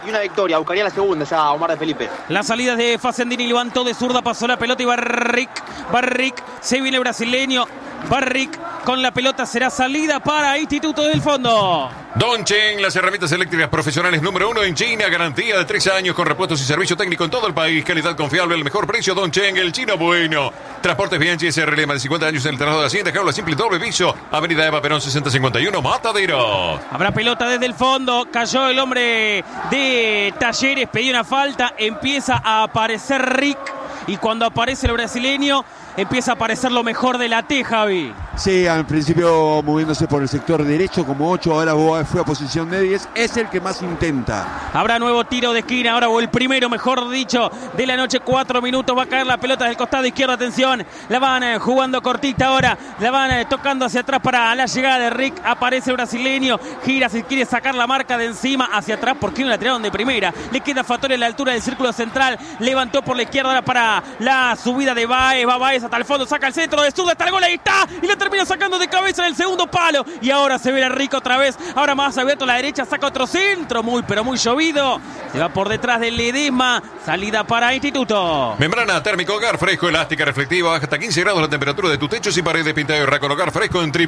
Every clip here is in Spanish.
Y una victoria, buscaría la segunda ya Omar de Felipe. La salida de Facendini, levantó de zurda, pasó la pelota y Barrick, se viene el brasileño. Barrick con la pelota, será salida para Instituto del Fondo. Dongchen, las herramientas eléctricas profesionales número 1 en China, garantía de 3 años con repuestos y servicio técnico en todo el país, calidad confiable, el mejor precio. Dongchen, el chino bueno. Transportes Bianchi SRL, más de 50 años en el traslado de Hacienda, Jaula Simple, doble piso, Avenida Eva Perón 6051, Mataderos. Habrá pelota desde el fondo, cayó el hombre de Talleres, pedía una falta, empieza a aparecer Rick, y cuando aparece el brasileño empieza a aparecer lo mejor de la T, Javi. Sí, al principio moviéndose por el sector derecho como 8, ahora fue a posición de 10, es el que más intenta. Habrá nuevo tiro de esquina, ahora el primero, mejor dicho, de la noche. 4 minutos, va a caer la pelota del costado izquierdo, atención, la van jugando cortita ahora, la van tocando hacia atrás para la llegada de Rick, aparece el brasileño, gira, si quiere sacar la marca de encima, hacia atrás, porque no la tiraron de primera, le queda Fattori a la altura del círculo central, levantó por la izquierda ahora para la subida de Baez, va Baez hasta el fondo, saca el centro de zurda, está el gol, ahí está, y la termina sacando de cabeza en el segundo palo, y ahora se ve a Rick otra vez, ahora más abierto a la derecha, saca otro centro, muy llovido, se va por detrás del Ledesma, salida para Instituto. Membrana térmico hogar fresco, elástica, reflectiva, baja hasta 15 grados la temperatura de tus techos y paredes, pintado y con hogar fresco en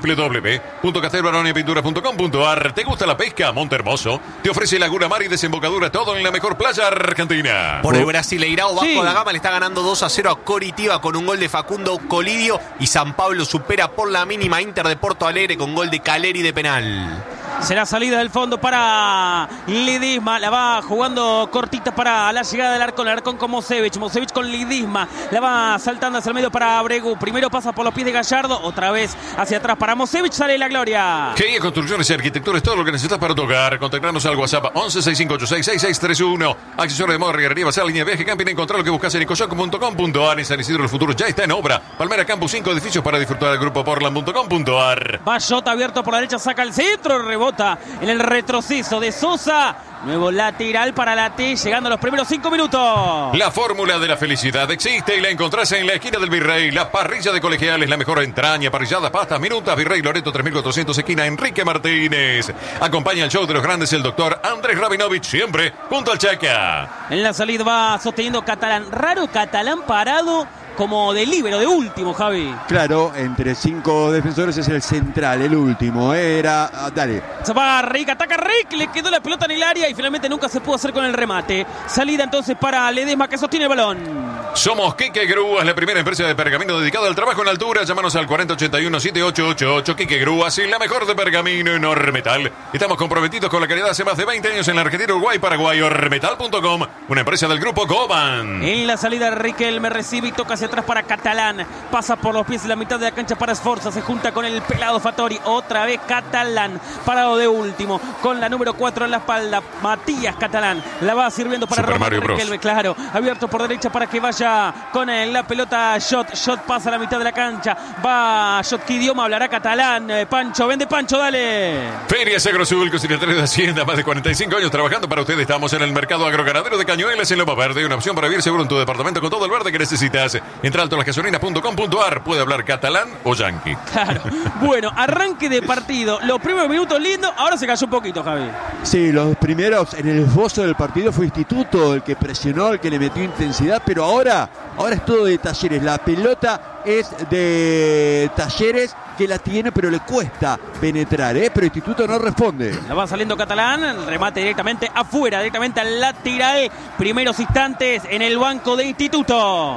www.castelbaronepinturas.com.ar. ¿Te gusta la pesca? Montehermoso te ofrece Laguna Mar y desembocadura, todo en la mejor playa argentina. Por el Brasileirao, Vasco da Gama le está ganando 2-0 a Coritiba con un gol de Facundo Colidio, y San Pablo supera por la mínima Inter de Porto Alegre con gol de Caleri de penal. Será salida del fondo para Ledesma, la va jugando cortita para la llegada del Arcón con Mosevich con Ledesma, la va saltando hacia el medio para Abregu, primero pasa por los pies de Gallardo, otra vez hacia atrás para Mosevich, sale la gloria. GIE Construcciones y Arquitectura es todo lo que necesitas para tu hogar. Contactarnos al WhatsApp 1165866631. Accesorios de moda, reguería, basar, línea de viaje, camping. Encontrar lo que buscas en ecoshop.com.ar. En San Isidro el futuro ya está en obra. Palmera Campus, 5 edificios para disfrutar del grupo portland.com.ar. Bayota abierto por la derecha, saca el centro, rebota en el retroceso de Sosa. Nuevo lateral para la T, llegando a los primeros 5 minutos. La fórmula de la felicidad existe y la encontrás en la esquina del Virrey. La parrilla de Colegiales, la mejor entraña, parrilladas, pastas, minutas. Virrey Loreto 3400, esquina Enrique Martínez. Acompaña el show de los grandes el doctor Andrés Rabinovich, siempre junto al Chaca. En la salida va sosteniendo Catalán. Raro Catalán parado como de líbero, de último, Javi. Claro, entre 5 defensores es el central, el último. Dale. Se va Rick, ataca Rick, le quedó la pelota en el área y finalmente nunca se pudo hacer con el remate. Salida entonces para Ledesma, que sostiene el balón. Somos Quique Grúas, la primera empresa de pergamino dedicada al trabajo en altura. Llámanos al 4081-7888. Quique Grúas, y la mejor de pergamino en Ormetal. Estamos comprometidos con la calidad hace más de 20 años en la Argentina, Uruguay, Paraguay. Ormetal.com, una empresa del grupo Coban. En la salida Riquelme recibe y toca hacia atrás para Catalán, pasa por los pies de la mitad de la cancha para Sforza, se junta con el pelado Fattori, otra vez Catalán, parado de último, con la número 4 en la espalda, Matías Catalán, la va sirviendo para Super Román Riquelme, claro, abierto por derecha para que vaya con la pelota Shot pasa a la mitad de la cancha, va Shot, ¿qué idioma hablará Catalán? Pancho, vende Pancho, dale. Ferias Agrosul, Cocinatarios de Hacienda, más de 45 años trabajando para ustedes. Estamos en el mercado agroganadero de Cañuelas en Loma Verde, una opción para vivir seguro en tu departamento con todo el verde que necesitas. Entra alto en lasgasolinas.com.ar. Puede hablar catalán o yanqui. Claro. Bueno, arranque de partido. Los primeros minutos lindos, ahora se cayó un poquito, Javi. Sí, los primeros en el esbozo del partido fue Instituto el que presionó, el que le metió intensidad, pero ahora es todo de Talleres. La pelota es de Talleres, que la tiene, pero le cuesta penetrar, pero Instituto no responde. La va saliendo Catalán, el remate directamente afuera, directamente al lateral. Primeros instantes en el banco de Instituto.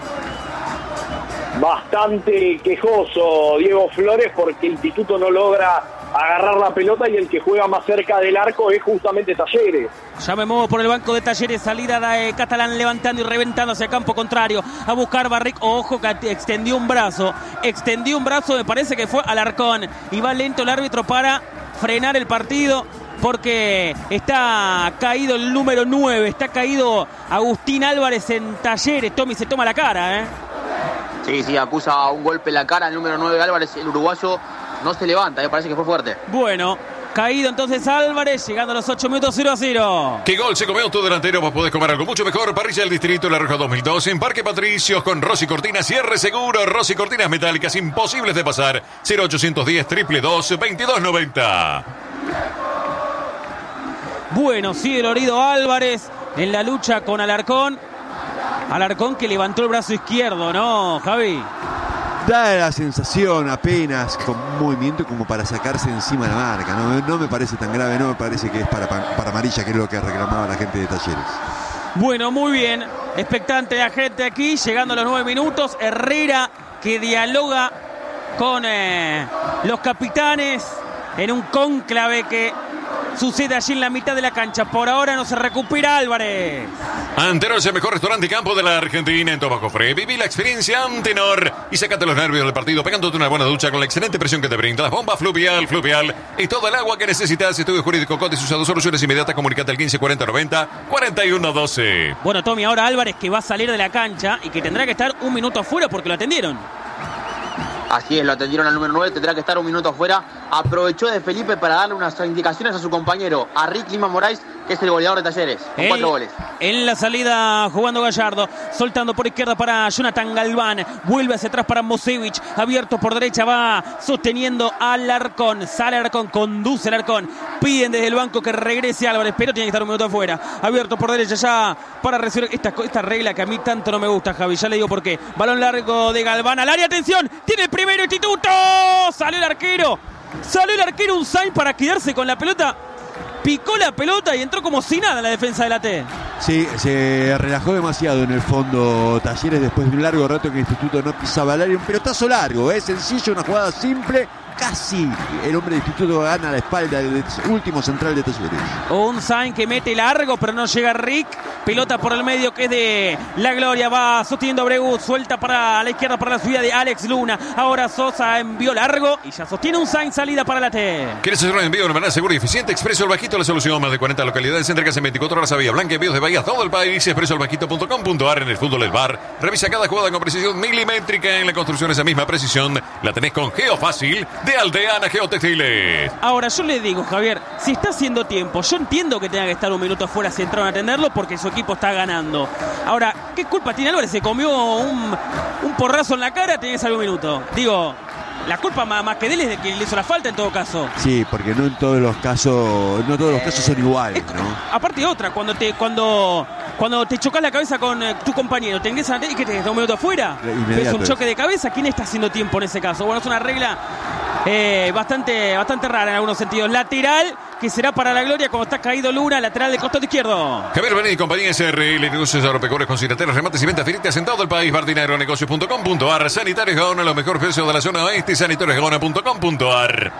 Bastante quejoso Diego Flores porque Instituto no logra agarrar la pelota y el que juega más cerca del arco es justamente Talleres. Ya me muevo por el banco de Talleres, salida de Catalán levantando y reventando hacia el campo contrario a buscar Barrick. Ojo que extendió un brazo, me parece que fue Alarcón y va lento el árbitro para frenar el partido porque está caído el número 9, está caído Agustín Álvarez en Talleres. Tommy se toma la cara, Sí, acusa un golpe en la cara al número 9 de Álvarez, el uruguayo no se levanta, parece que fue fuerte. Bueno, caído entonces Álvarez, llegando a los 8 minutos 0-0. ¿Qué gol se comió tu delantero? Vos podés comer algo mucho mejor. Parrilla del Distrito La Roja 2002 en Parque Patricios con Rossi Cortinas, cierre seguro, Rossi Cortinas metálicas imposibles de pasar. 0810 222 2290. Bueno, sigue Lorido Álvarez en la lucha con Alarcón. Alarcón que levantó el brazo izquierdo, ¿no, Javi? Da la sensación apenas con movimiento como para sacarse encima la marca. No me parece tan grave, no me parece que es para amarilla, que es lo que reclamaba la gente de Talleres. Bueno, muy bien. Expectante la gente aquí, llegando a los 9 minutos. Herrera que dialoga con los capitanes en un cónclave que sucede allí en la mitad de la cancha. Por ahora no se recupera Álvarez. Antenor es el mejor restaurante y campo de la Argentina en Tobago Free. Viví la experiencia Antenor y sacate los nervios del partido pegándote una buena ducha con la excelente presión que te brinda las bombas Fluvial y todo el agua que necesitas. Estudio Jurídico Cotes usado soluciones inmediatas. Comunicate al 154090-4112. Bueno, Tommy, ahora Álvarez que va a salir de la cancha y que tendrá que estar un minuto afuera porque lo atendieron. Así es, lo atendieron al número 9, tendrá que estar un minuto afuera. Aprovechó de Felipe para darle unas indicaciones a su compañero, a Rick Lima Moraes, que es el goleador de Talleres, con 4 goles. En la salida jugando Gallardo, soltando por izquierda para Jonathan Galván, vuelve hacia atrás para Mosevich, abierto por derecha, va sosteniendo Alarcón, sale Alarcón, conduce Alarcón, piden desde el banco que regrese Álvarez, pero tiene que estar un minuto afuera, abierto por derecha ya para recibir esta regla que a mí tanto no me gusta, Javi, ya le digo por qué. Balón largo de Galván al área, atención, tiene el primero instituto, salió el arquero, un sign para quedarse con la pelota. Picó la pelota y entró como si nada en la defensa de la T. Sí, se relajó demasiado en el fondo Talleres después de un largo rato que el Instituto no pisaba el área. Un pelotazo largo, sencillo, una jugada simple. Casi el hombre del Instituto gana la espalda del último central de Talleres. Un sign que mete largo, pero no llega Rick. Pelota por el medio que es de La Gloria. Va sosteniendo Bregu. Suelta para la izquierda para la subida de Alex Luna. Ahora Sosa envió largo y ya sostiene un sign salida para la T. ¿Quieres hacer un envío de manera segura y eficiente? Expreso El Bajito, la solución. Más de 40 localidades entregas en 24 horas a Vía Blanca. Envíos de Bahía a todo el país. expresoelbajito.com.ar. En el fútbol del bar. Revisa cada jugada con precisión milimétrica. En la construcción esa misma precisión la tenés con Geofácil de Aldeana Geotextiles. Ahora yo le digo, Javier, si está haciendo tiempo, yo entiendo que tenga que estar un minuto afuera si entraron a atenderlo porque su equipo está ganando. Ahora, ¿qué culpa tiene Álvarez? Se comió un porrazo en la cara, tiene que salir un minuto. Digo, la culpa más que de él es de que le hizo la falta en todo caso. Sí, porque no todos los casos son iguales, ¿no? Aparte otra, cuando te chocas la cabeza con tu compañero, te ingresan y que te está un minuto afuera. Es un choque de cabeza. ¿Quién está haciendo tiempo en ese caso? Bueno, es una regla bastante rara en algunos sentidos. Lateral que será para La Gloria como está caído Luna, lateral del costado izquierdo. Javier Benet y compañía SRL, negocios agropecuarios con cinateros, remates y ventas directas en todo el país. Bardinaagronegocios.com.ar. Sanitarios Gaona, los mejores precios de la zona oeste. Sanitariosgaona.com.ar.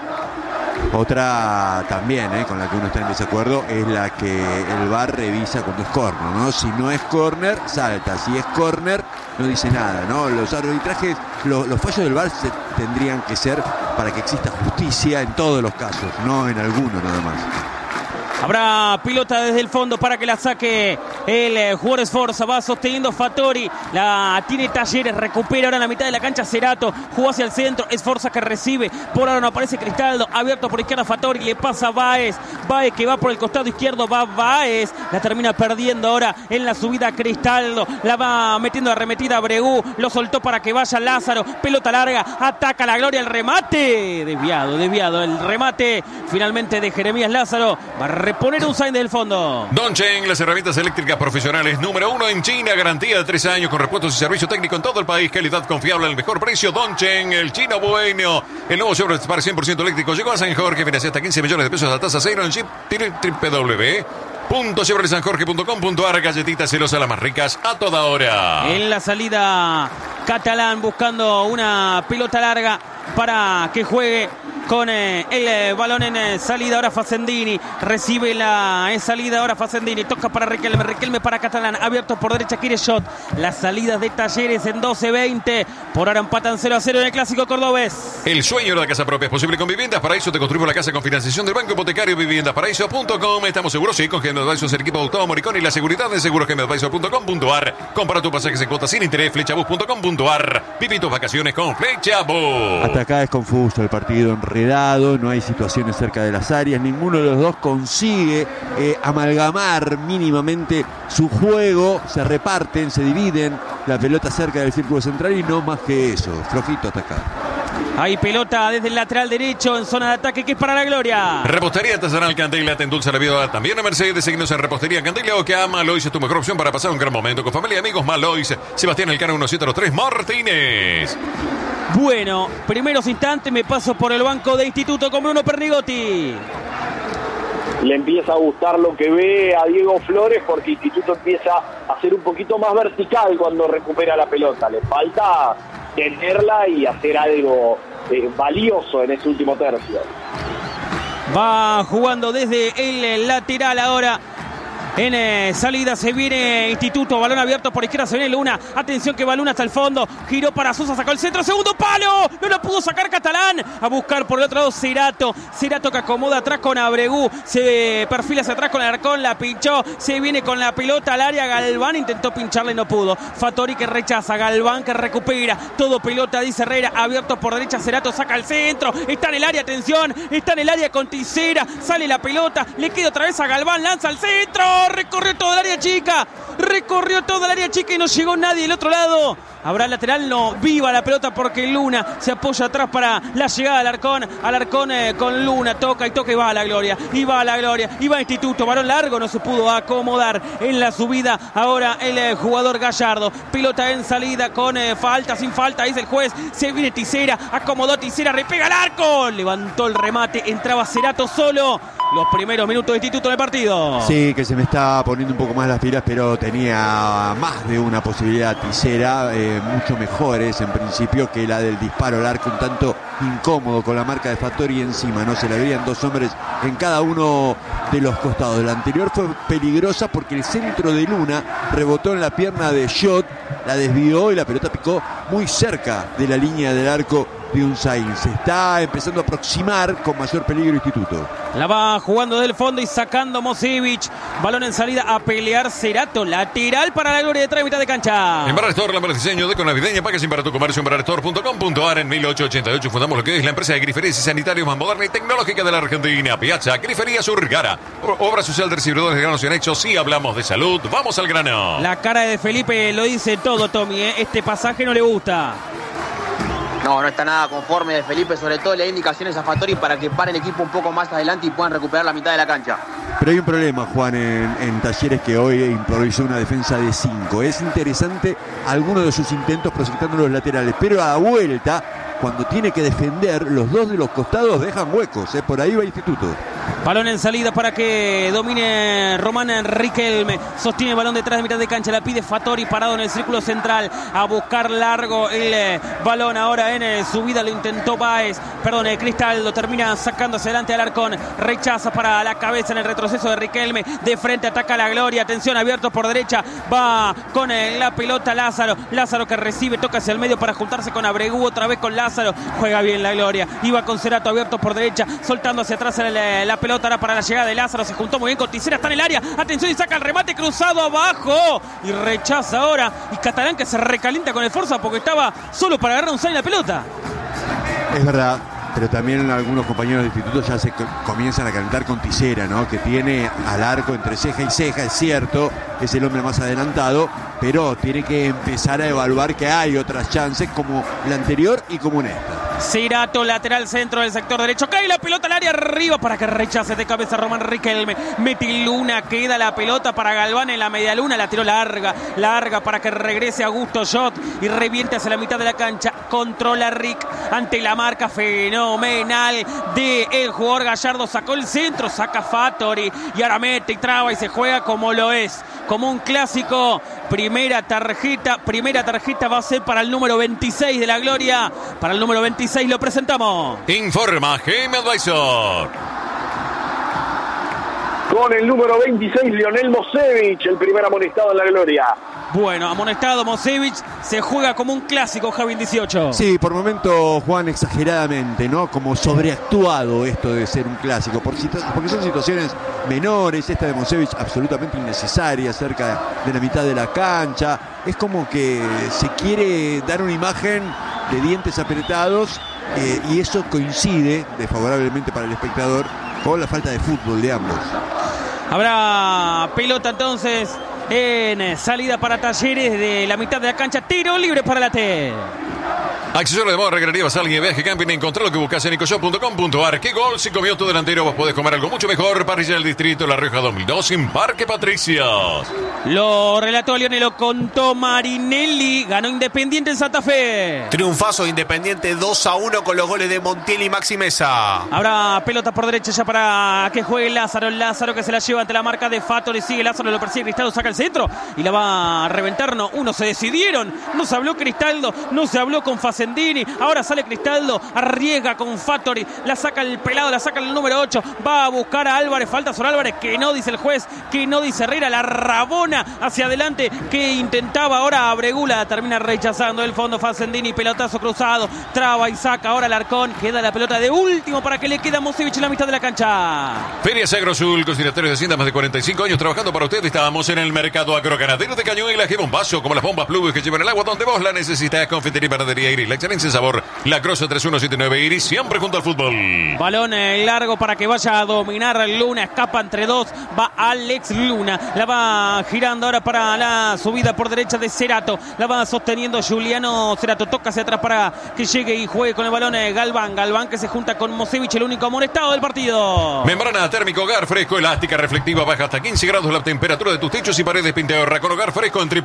Otra también, con la que uno está en desacuerdo, es la que el VAR revisa cuando es córner, ¿no? Si no es córner, salta. Si es córner, no dice nada, ¿no? Los arbitrajes, los fallos del VAR tendrían que ser para que exista justicia en todos los casos, no en alguno nada más. Habrá pilota desde el fondo para que la saque el jugador Sforza. Va sosteniendo Fattori. La tiene Talleres. Recupera ahora en la mitad de la cancha Cerato. Jugó hacia el centro. Sforza que recibe. Por ahora no aparece Cristaldo. Abierto por izquierda Fattori. Le pasa Baez. Baez que va por el costado izquierdo. Va Baez. La termina perdiendo ahora en la subida Cristaldo. La va metiendo arremetida a Bregu. Lo soltó para que vaya Lázaro. Pelota larga. Ataca La Gloria. El remate. Desviado. El remate finalmente de Jeremías Lázaro. Va a reponer un sign del fondo. Dongchen, las herramientas eléctricas profesionales número 1 en China, garantía de 3 años con repuestos y servicio técnico en todo el país, calidad confiable al mejor precio. Dongchen, el chino bueno. El nuevo Chevrolet Spark 100% eléctrico llegó a San Jorge, financia hasta 15 millones de pesos a tasa cero en www.chevroletsanjorge.com.ar. Galletitas celosas, las más ricas a toda hora. En la salida Catalán buscando una pelota larga para que juegue con el balón en salida. Ahora Facendini recibe la salida. Ahora Facendini toca para Riquelme para Catalán. Abierto por derecha, quiere shot. Las salidas de Talleres en 12-20. Por ahora empatan 0-0 en el clásico cordobés. El sueño de la casa propia es posible con Viviendas Paraíso. Te construimos la casa con financiación del Banco Hipotecario. Viviendasparaíso.com. Estamos seguros, sí, con GM Advisors, el equipo de Gustavo Moricón y la seguridad de seguros GMAdvisor.com.ar. Compara tu pasajes en cuotas sin interés. Flechabus.com.ar. Viví tus vacaciones con Flechabus. Hasta acá es confuso el partido, enredado, no hay situaciones cerca de las áreas, ninguno de los dos consigue amalgamar mínimamente su juego, se reparten, se dividen la pelota cerca del círculo central y no más que eso, flojito hasta acá. Hay pelota desde el lateral derecho en zona de ataque que es para la Gloria. Repostería Artesanal Candela te endulza la vida también a Mercedes. Seguinos en Repostería Candela o que a Malois es tu mejor opción para pasar un gran momento con familia y amigos. Malois, Sebastián Elcano 1703 Martínez. Bueno, primeros instantes me paso por el banco de Instituto con Bruno Pernigotti. Le empieza a gustar lo que ve a Diego Flores porque Instituto empieza a ser un poquito más vertical cuando recupera la pelota. Le falta tenerla y hacer algo valioso en ese último tercio. Va jugando desde el lateral ahora. En salida se viene Instituto, balón abierto por izquierda, se viene Luna, atención que va Luna hasta el fondo, giró para Sosa, sacó el centro, segundo palo, no lo pudo sacar Catalán, a buscar por el otro lado Cerato que acomoda atrás con Abregu, se perfila hacia atrás con Alarcón, la pinchó, se viene con la pelota al área, Galván intentó pincharle y no pudo, Fattori que rechaza, Galván que recupera, todo pelota dice Herrera, abierto por derecha, Cerato saca el centro, está en el área, atención, está en el área con Tisera, sale la pelota, le queda otra vez a Galván, lanza el centro, recorrió toda el área chica y no llegó nadie del otro lado. Habrá lateral, no, viva la pelota porque Luna se apoya atrás para la llegada de Alarcón con Luna, toca y va a la Gloria, y va Instituto, balón largo, no se pudo acomodar en la subida, ahora el jugador Gallardo, pelota en salida con falta, sin falta, dice el juez, se viene Tisera, acomodó Tisera, repega al arco, levantó el remate, entraba Cerato solo, los primeros minutos de Instituto en el partido. Sí, que se me está poniendo un poco más las pilas, pero tenía más de una posibilidad Tisera, mucho mejores en principio que la del disparo al arco, un tanto incómodo con la marca de Fattori encima, no se le verían dos hombres en cada uno de los costados. La anterior fue peligrosa porque el centro de Luna rebotó en la pierna de Schott, la desvió y la pelota picó muy cerca de la línea del arco de Unzain. Se está empezando a aproximar con mayor peligro Instituto. La va jugando del fondo y sacando Mosevich. Balón en salida a pelear Cerato. Lateral para la Gloria detrás de mitad de cancha. Embarra Store, la diseño de navideña, packaging para tu comercio. Embarrastore.com.ar. En 1888 fundamos lo que es la empresa de griferías y sanitarios más moderna y tecnológica de la Argentina. Piazza, Grifería Surgara. Obra social de distribuidores de granos y anexos. Si hablamos de salud, vamos al grano. La cara de Felipe lo dice todo, Tommy. Este pasaje no le gusta. No está nada conforme de Felipe, sobre todo le da indicaciones a Fattori para que pare el equipo un poco más adelante y puedan recuperar la mitad de la cancha. Pero hay un problema, Juan, en Talleres, que hoy improvisó una defensa de 5. Es interesante algunos de sus intentos proyectando los laterales, pero a vuelta, cuando tiene que defender, los dos de los costados dejan huecos. Por ahí va Instituto. Balón en salida para que domine Román Riquelme. Sostiene el balón detrás de mitad de cancha. La pide Fattori parado en el círculo central. A buscar largo el balón. Ahora en subida lo intentó Cristaldo. Termina sacando hacia adelante Alarcón. Rechaza para la cabeza en el retroceso de Riquelme. De frente ataca la Gloria. Atención, abierto por derecha. Va con la pelota Lázaro. Lázaro que recibe, toca hacia el medio para juntarse con Abregu. Otra vez con Lázaro. Juega bien la Gloria. Iba con Cerato abierto por derecha. Soltando hacia atrás la pelota ahora para la llegada de Lázaro, se juntó muy bien con Tisera, está en el área, atención y saca el remate cruzado abajo y rechaza ahora, y Catalán que se recalienta con el Forza porque estaba solo para agarrar un sal en la pelota. Es verdad, pero también algunos compañeros de Instituto ya se comienzan a calentar con Tisera, ¿no? Que tiene al arco entre ceja y ceja, es cierto, es el hombre más adelantado, pero tiene que empezar a evaluar que hay otras chances como la anterior y como en esta. Cerato, lateral centro del sector derecho, cae la pelota al área arriba para que rechace de cabeza Román Riquelme, mete Luna, queda la pelota para Galván en la media luna, la tiró larga para que regrese Augusto Schott y reviente hacia la mitad de la cancha, controla Rick ante la marca fenomenal del jugador Gallardo, sacó el centro, saca Fattori y ahora mete y traba y se juega como lo es, como un clásico. Primera tarjeta va a ser para el número 26 de la Gloria. Para el número 26 lo presentamos. Informa GM Advisor. Con el número 26, Lionel Mosevich, el primer amonestado en la Gloria. Bueno, amonestado Mosevich, se juega como un clásico, Javi 18. Sí, por momento, Juan, exageradamente, ¿no? Como sobreactuado esto de ser un clásico, porque son situaciones menores, esta de Mosevich absolutamente innecesaria, cerca de la mitad de la cancha. Es como que se quiere dar una imagen de dientes apretados y eso coincide desfavorablemente para el espectador con la falta de fútbol de ambos. Habrá pelota entonces en salida para Talleres de la mitad de la cancha, tiro libre para la T. Accesorios de moda, recreativa, sal y viaje, camping. Encontrá lo que buscas en ecoshop.com.ar. ¿Qué gol se comió tu delantero? Vos podés comer algo mucho mejor. Parrilla del Distrito La Rioja 2002 en Parque Patricios. Lo relató Leone, lo contó Marinelli. Ganó Independiente en Santa Fe. Triunfazo de Independiente 2-1 con los goles de Montiel y Maxi Mesa. Habrá pelota por derecha ya para que juegue Lázaro. Lázaro que se la lleva ante la marca de Fato. Le sigue Lázaro, lo persigue Cristaldo, saca el centro y la va a reventar. No, uno se decidieron. No se habló Cristaldo, no se habló con Facendini. Ahora sale Cristaldo, arriesga con Fattori. La saca el pelado, la saca el número 8. Va a buscar a Álvarez. Falta sobre Álvarez, que no dice el juez, que no dice Herrera. La rabona hacia adelante que intentaba ahora Abregula. Termina rechazando el fondo Facendini. Pelotazo cruzado. Traba y saca ahora Alarcón. Queda la pelota de último para que le queda a Mosevich en la mitad de la cancha. Ferias Agrosul, consignatarios de Hacienda, más de 45 años trabajando para usted. Estábamos en el mercado agroganadero de Cañuelas. Que bombazo, como las bombas Plubus que llevan el agua donde vos la necesitas. Confitería y panadería Iris, la excelencia en sabor. La Crosa 3179 Iris, siempre junto al fútbol. Balón largo para que vaya a dominar Luna. Escapa entre dos. Va Alex Luna. La va girando ahora para la subida por derecha de Cerato. La va sosteniendo Juliano Cerato. Toca hacia atrás para que llegue y juegue con el balón Galván. Galván que se junta con Mosevich, el único amonestado del partido. Membrana térmico hogar fresco, elástica, reflectiva, baja hasta 15 grados la temperatura de tus techos y paredes Pinteorra con hogar fresco en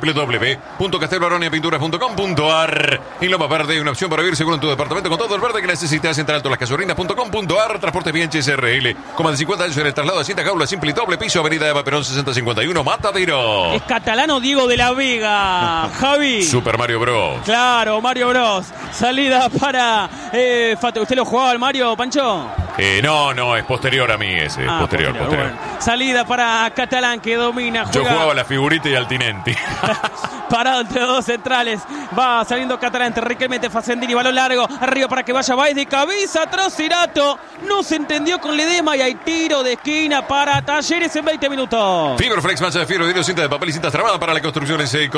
www.castelbaroniapinturas.com.ar. En Loma Verde, una opción para vivir seguro en tu departamento con todo el verde que necesitas. Entra alto lascasurinas.com.ar. Transportes Bianchi SRL. Con más de 50 años en el traslado de cinta jaula simple y doble piso. Avenida Eva Perón 6051 Matadero. Es catalano Diego de la Vega. Javi. Super Mario Bros. Claro, Mario Bros. Salida para Fato. ¿Usted lo jugaba al Mario, Pancho? No, es posterior a mí ese. Posterior. Bueno. Salida para Catalán que domina. Yo jugaba la figurita y al Tinenti. Parado entre dos centrales. Va saliendo Catalán. Riquelmente Facendini. Balón largo. Arriba para que vaya Baez de cabeza. Atrás Cerato. No se entendió con Ledesma y hay tiro de esquina para Talleres en 20 minutos. Fiberflex, mancha de fierro, vidrio, cinta de papel y cintas trabada para la construcción en seco.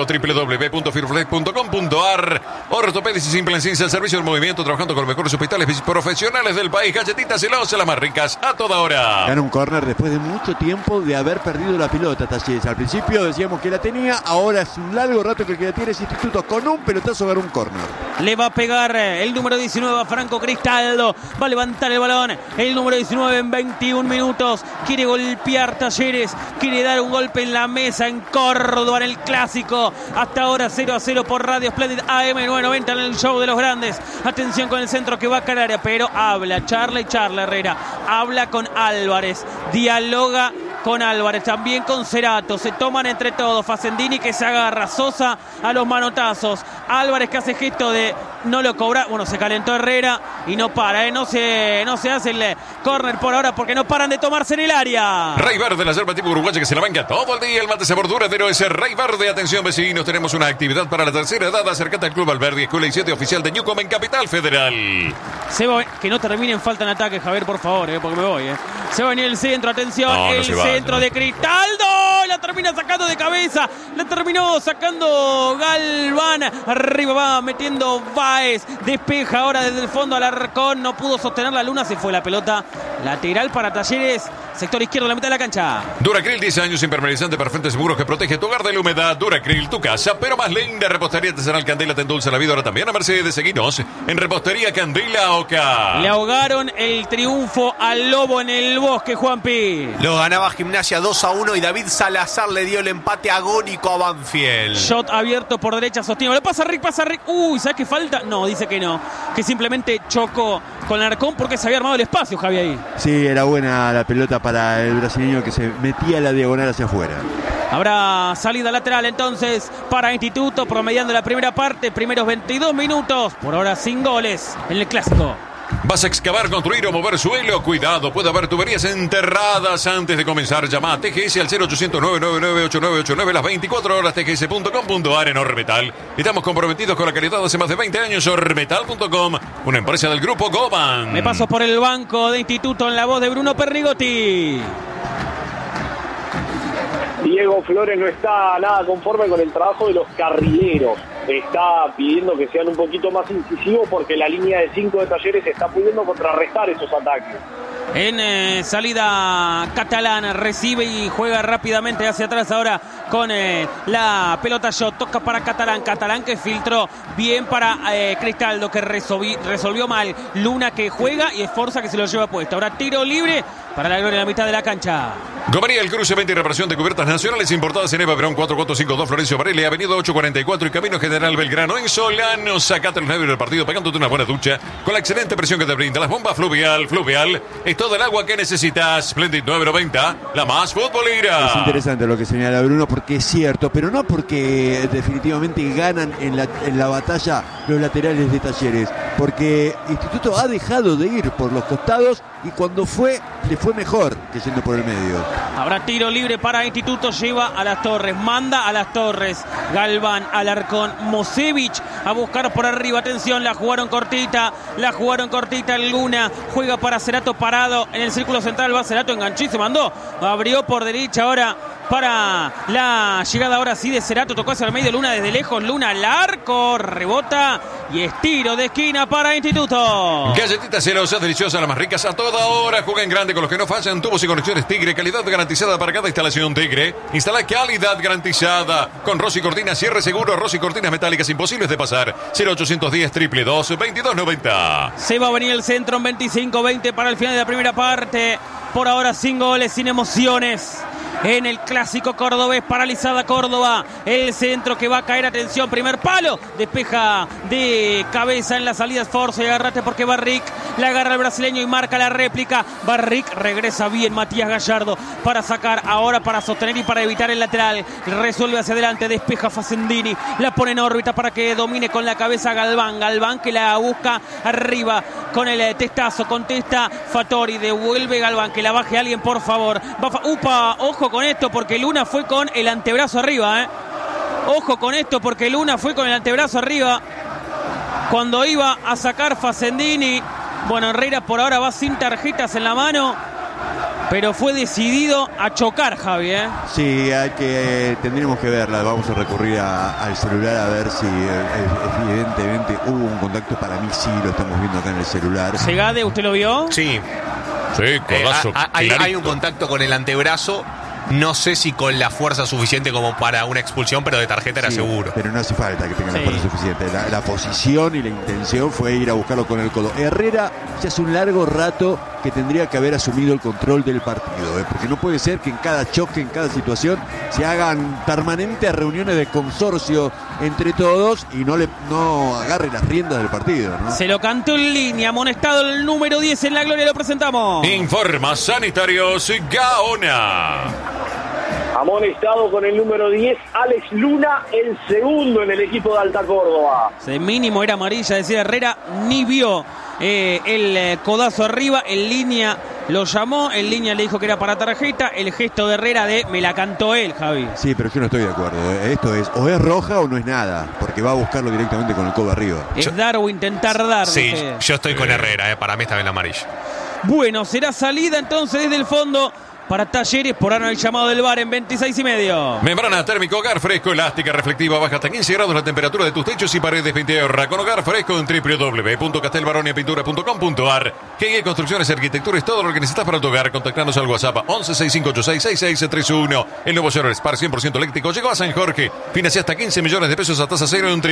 www.fiberflex.com.ar. Ortopedia y Simple en Ciencia, el servicio del movimiento, trabajando con los mejores hospitales profesionales del país. Galletitas celosas, las más ricas, a toda hora. Gana un córner después de mucho tiempo de haber perdido la pelota, Talleres. Al principio decíamos que la tenía, ahora es un largo rato que el que la tiene es Instituto. Con un pelotazo gana un córner. Le va a pegar el número 19 a Franco Cristaldo. Va a levantar el balón. El número 19 en 21 minutos. Quiere golpear Talleres. Quiere dar un golpe en la mesa en Córdoba en el clásico. Hasta ahora 0-0 por Radio Splendid AM990 en el show de los grandes. Atención con el centro que va a Canaria. Pero habla, charla Herrera. Habla con Álvarez. Dialoga con Álvarez, también con Cerato. Se toman entre todos. Facendini que se agarra. Sosa a los manotazos. Álvarez que hace gesto de no lo cobra. Bueno, se calentó Herrera y no para, no se hace el córner por ahora porque no paran de tomarse en el área. Rey Verde, la yerba tipo uruguaya que se la banca todo el día. El mate sabor duradero es el Rey Verde. Atención vecinos, tenemos una actividad para la tercera edad. Acércate al Club Alberdi, Escuela y 7 oficial de Newcomb en Capital Federal. Que no termine en falta en ataque, Javier, por favor, porque me voy. Se va a venir el centro, atención, el centro de Cristaldo. La termina sacando de cabeza. La terminó sacando Galván. Arriba va metiendo Baez. Despeja ahora desde el fondo Alarcón. No pudo sostener la Luna. Se fue la pelota lateral para Talleres. Sector izquierdo, la mitad de la cancha. Duracril, 10 años, impermeabilizante para frentes seguros que protege tu hogar de la humedad. Duracril, tu casa, pero más linda. Repostería Artesanal Candela te endulza la vida. Ahora también a Mercedes. Seguinos en Repostería Candela Oca. Le ahogaron el triunfo al Lobo en el Bosque, Juanpi. Lo ganaba Gimnasia 2-1 y David Salazar le dio el empate agónico a Banfield. Shot abierto por derecha, sostiene. Le pasa Rick. Uy, ¿sabes qué falta? No, dice que no. Que simplemente chocó con Alarcón porque se había armado el espacio, Javi, ahí. Sí, era buena la pelota para el brasileño que se metía la diagonal hacia afuera. Habrá salida lateral entonces para Instituto, promediando la primera parte, primeros 22 minutos. Por ahora sin goles en el clásico. ¿Vas a excavar, construir o mover suelo? Cuidado, puede haber tuberías enterradas. Antes de comenzar, llama a TGS al 0800-999-8989 las 24 horas, tgs.com.ar en Ormetal. Estamos comprometidos con la calidad hace más de 20 años. Ormetal.com, una empresa del grupo Goban. Me paso por el banco de Instituto en la voz de Bruno Pernigotti. Diego Flores no está nada conforme con el trabajo de los carrileros. está pidiendo que sean un poquito más incisivos porque la línea de 5 de Talleres está pudiendo contrarrestar esos ataques. En salida Catalán, recibe y juega rápidamente hacia atrás ahora con la pelota. Toca para Catalán que filtró bien para Cristaldo, que resolvió mal. Luna que juega y Esforza que se lo lleva puesto. Ahora tiro libre para la Gloria en la mitad de la cancha. Gomería el cruce, venta y reparación de cubiertas nacionales importadas en Eva Perón 4452 Florencio Varela, Avenida 844 y Camino General Belgrano. En Solano, sacate los nervios del partido pegándote una buena ducha con la excelente presión que te brinda las bombas Fluvial. Fluvial es todo el agua que necesitas. Splendid 990, la más futbolera. Es interesante lo que señala Bruno, porque es cierto, pero no porque definitivamente ganan en la batalla los laterales de Talleres, porque Instituto ha dejado de ir por los costados y cuando le fue mejor que yendo por el medio. Habrá tiro libre para Instituto, lleva a las Torres, manda a las Torres, Galván, Alarcón, Mosevich a buscar por arriba, atención, la jugaron cortita, Luna, juega para Cerato parado en el círculo central, va Cerato, enganchó y se mandó, abrió por derecha ahora para la llegada ahora sí de Cerato, tocó hacia el medio, Luna desde lejos, Luna al arco, rebota y es tiro de esquina para Instituto. Galletitas celosas, deliciosas, las más ricas a toda hora. Juega en grande con los que no fallan. Tubos y conexiones Tigre, calidad garantizada para cada instalación Tigre. Instala calidad garantizada con Rossi Cortinas, cierre seguro, Rossi Cortinas metálicas imposibles de pasar. 0810 222 2290. Se va a venir el centro en 25-20 para el final de la primera parte. Por ahora sin goles, sin emociones. En el clásico cordobés, paralizada Córdoba, el centro que va a caer, atención, primer palo, despeja de cabeza en la salida Esforza y agarrate porque Barrick la agarra el brasileño y marca la réplica. Barrick regresa bien, Matías Gallardo para sacar, ahora para sostener y para evitar el lateral, resuelve hacia adelante, despeja Facendini, la pone en órbita para que domine con la cabeza Galván que la busca arriba con el testazo, contesta Fattori, devuelve Galván, que la baje alguien por favor, ojo con esto porque Luna fue con el antebrazo arriba, Ojo con esto porque Luna fue con el antebrazo arriba cuando iba a sacar Facendini. Bueno, Herrera por ahora va sin tarjetas en la mano, pero fue decidido a chocar, Javi, Sí, tendremos que verla. Vamos a recurrir al celular a ver si evidentemente hubo un contacto. Para mí sí, lo estamos viendo acá en el celular. Segade, ¿usted lo vio? Sí. Sí, codazo. Hay un contacto con el antebrazo. No sé si con la fuerza suficiente como para una expulsión, pero de tarjeta era seguro. Pero no hace falta que tenga la fuerza suficiente. La posición y la intención fue ir a buscarlo con el codo. Herrera ya hace un largo rato que tendría que haber asumido el control del partido, porque no puede ser que en cada choque, en cada situación, se hagan permanentes reuniones de consorcio entre todos y no agarre las riendas del partido, ¿no? Se lo cantó en línea, amonestado el número 10 en la Gloria, lo presentamos. Informa Sanitarios Gaona. Amonestado con el número 10, Alex Luna, el segundo en el equipo de Alta Córdoba. Ese mínimo era amarilla, decía Herrera, ni vio el codazo arriba, en línea lo llamó, en línea le dijo que era para tarjeta, el gesto de Herrera de me la cantó él, Javi. Sí, pero yo no estoy de acuerdo. Esto es o es roja o no es nada, porque va a buscarlo directamente con el codo arriba. Es dar o intentar dar. Sí, yo estoy con Herrera, para mí está bien la amarilla. Bueno, será salida entonces desde el fondo para Talleres, por ahora el llamado del VAR en 26,5. Membrana térmico, hogar fresco, elástica, reflectiva, baja hasta 15 grados la temperatura de tus techos y paredes de tierra. Con hogar fresco en www.castelbaroniapintura.com.ar. GG Construcciones, Arquitectura es todo lo que necesitas para tu hogar. Contactanos al WhatsApp 1165866631. El nuevo Chevrolet Spark 100% eléctrico llegó a San Jorge. Financia hasta 15 millones de pesos a tasa cero en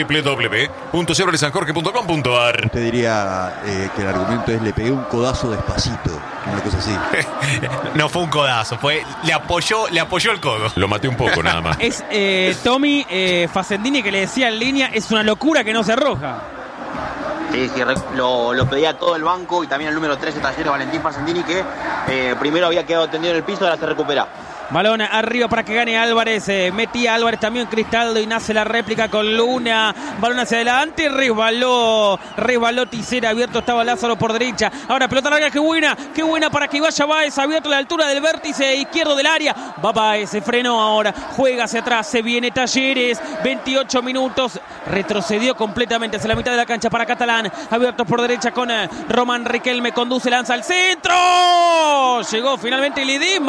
www.chevroletsanjorge.com.ar. Usted diría que el argumento es le pegué un codazo despacito, una cosa así. No fue un codazo, le apoyó el codo. Lo maté un poco nada más. Es Tommy Facendini que le decía en línea, es una locura que no se arroja. Sí, lo pedía todo el banco y también el número 13 Talleres, Valentín Facendini, que primero había quedado tendido en el piso, ahora se recupera. Balón arriba para que gane Álvarez. Metía Álvarez también Cristaldo y nace la réplica con Luna. Balón hacia adelante. Resbaló Tisera. Abierto estaba Lázaro por derecha. Ahora pelota larga. Qué buena para que vaya Báez. Abierto a la altura del vértice izquierdo del área. Va Báez. Se frenó ahora. Juega hacia atrás. Se viene Talleres. 28 minutos. Retrocedió completamente hacia la mitad de la cancha para Catalán. Abierto por derecha con Román Riquelme. Conduce, lanza al centro. Llegó finalmente Ledesma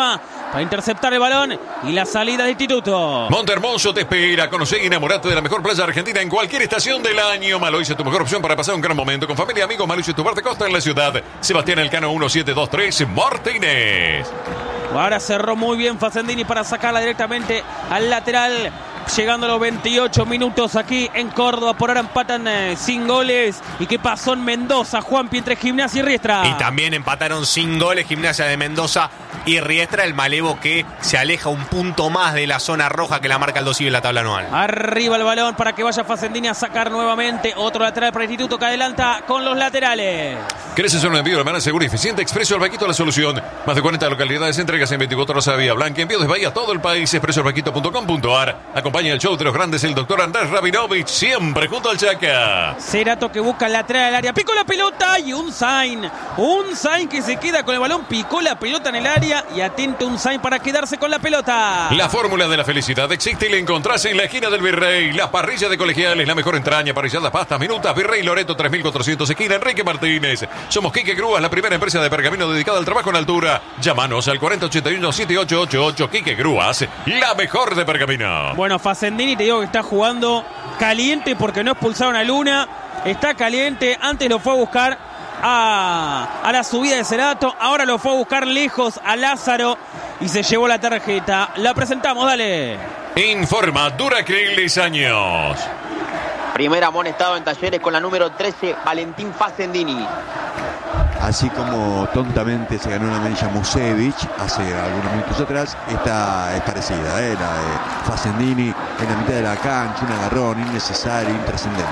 para interceptar el balón y la salida de Instituto. Montehermoso te espera. Conoce y enamorate de la mejor playa argentina en cualquier estación del año. Maloise es tu mejor opción para pasar un gran momento con familia y amigos. Maloise es tu bar de costa en la ciudad. Sebastián Elcano 1723 Martínez. Ahora cerró muy bien Facendini para sacarla directamente al lateral. Llegando a los 28 minutos aquí en Córdoba. Por ahora empatan sin goles. ¿Y qué pasó en Mendoza, Juanpi, entre Gimnasia y Riestra? Y también empataron sin goles Gimnasia de Mendoza y Riestra, el malevo que se aleja un punto más de la zona roja que la marca el dosivo en la tabla anual. Arriba el balón para que vaya Facendini a sacar nuevamente. Otro lateral para el Instituto que adelanta con los laterales. ¿Querés hacer un envío de manera segura y eficiente? Expreso El Vaquito, la solución. Más de 40 localidades, entregas en 24 horas a Vía Blanca. Envío desde Bahía a todo el país. expresoelvaquito.com.ar. Acompaña el show de los grandes el doctor Andrés Rabinovich, siempre junto al Chaca. Cerato que busca el lateral del área. Picó la pelota y un sign que se queda con el balón. Picó la pelota en el área y atento un sign para quedarse con la pelota. La fórmula de la felicidad existe y la encontrás en la esquina del Virrey. La parrilla de Colegiales, la mejor entraña, parrilladas, pastas, minutas. Virrey Loreto 3400, esquina Enrique Martínez. Somos Quique Grúas, la primera empresa de pergamino dedicada al trabajo en altura. Llámanos al 4081-7888. Quique Grúas, la mejor de pergamino. Bueno, Facendini te digo que está jugando caliente porque no expulsaron a Luna. Está caliente. Antes lo fue a buscar a la subida de Cerato. Ahora lo fue a buscar lejos a Lázaro y se llevó la tarjeta. La presentamos, dale. Informa Duracril 10 años. Primer amonestado en Talleres con la número 13, Valentín Facendini. Así como tontamente se ganó la amarilla Musevich hace algunos minutos atrás, esta es parecida, la de Facendini en la mitad de la cancha, un agarrón innecesario, intrascendente.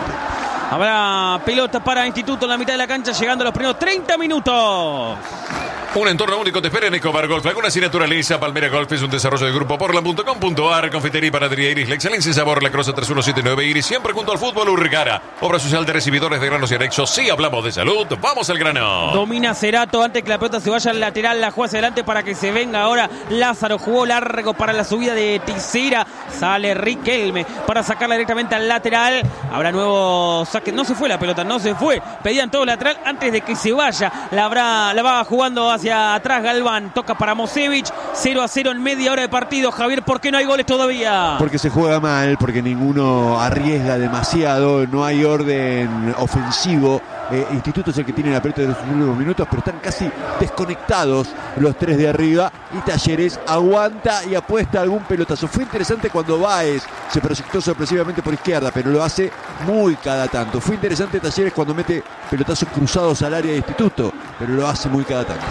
Habrá pelota para Instituto en la mitad de la cancha, llegando a los primeros 30 minutos. Un entorno único te espera en Ecobar Golf. Laguna sin naturaleza. Palmera Golf es un desarrollo del grupo Portland.com.ar. Confitería y panadería Iris. La excelencia en sabor. La Crosa 3179 Iris. Siempre junto al fútbol Urgara. Obra social de recibidores de granos y anexos. Si hablamos de salud, vamos al grano. Domina Cerato antes que la pelota se vaya al lateral. La juega hacia adelante para que se venga ahora Lázaro. Jugó largo para la subida de Tisera. Sale Riquelme para sacarla directamente al lateral. Habrá nuevo saque. No se fue la pelota, no se fue. Pedían todo lateral antes de que se vaya. La va jugando hacia atrás Galván, toca para Musevich. 0-0 en media hora de partido. Javier, ¿por qué no hay goles todavía? Porque se juega mal, porque ninguno arriesga demasiado, no hay orden ofensivo. Instituto es el que tiene la pelota de los últimos minutos, pero están casi desconectados los tres de arriba y Talleres aguanta y apuesta algún pelotazo. Fue interesante cuando Báez se proyectó sorpresivamente por izquierda, pero lo hace muy cada tanto. Fue interesante Talleres cuando mete pelotazos cruzados al área de Instituto, pero lo hace muy cada tanto.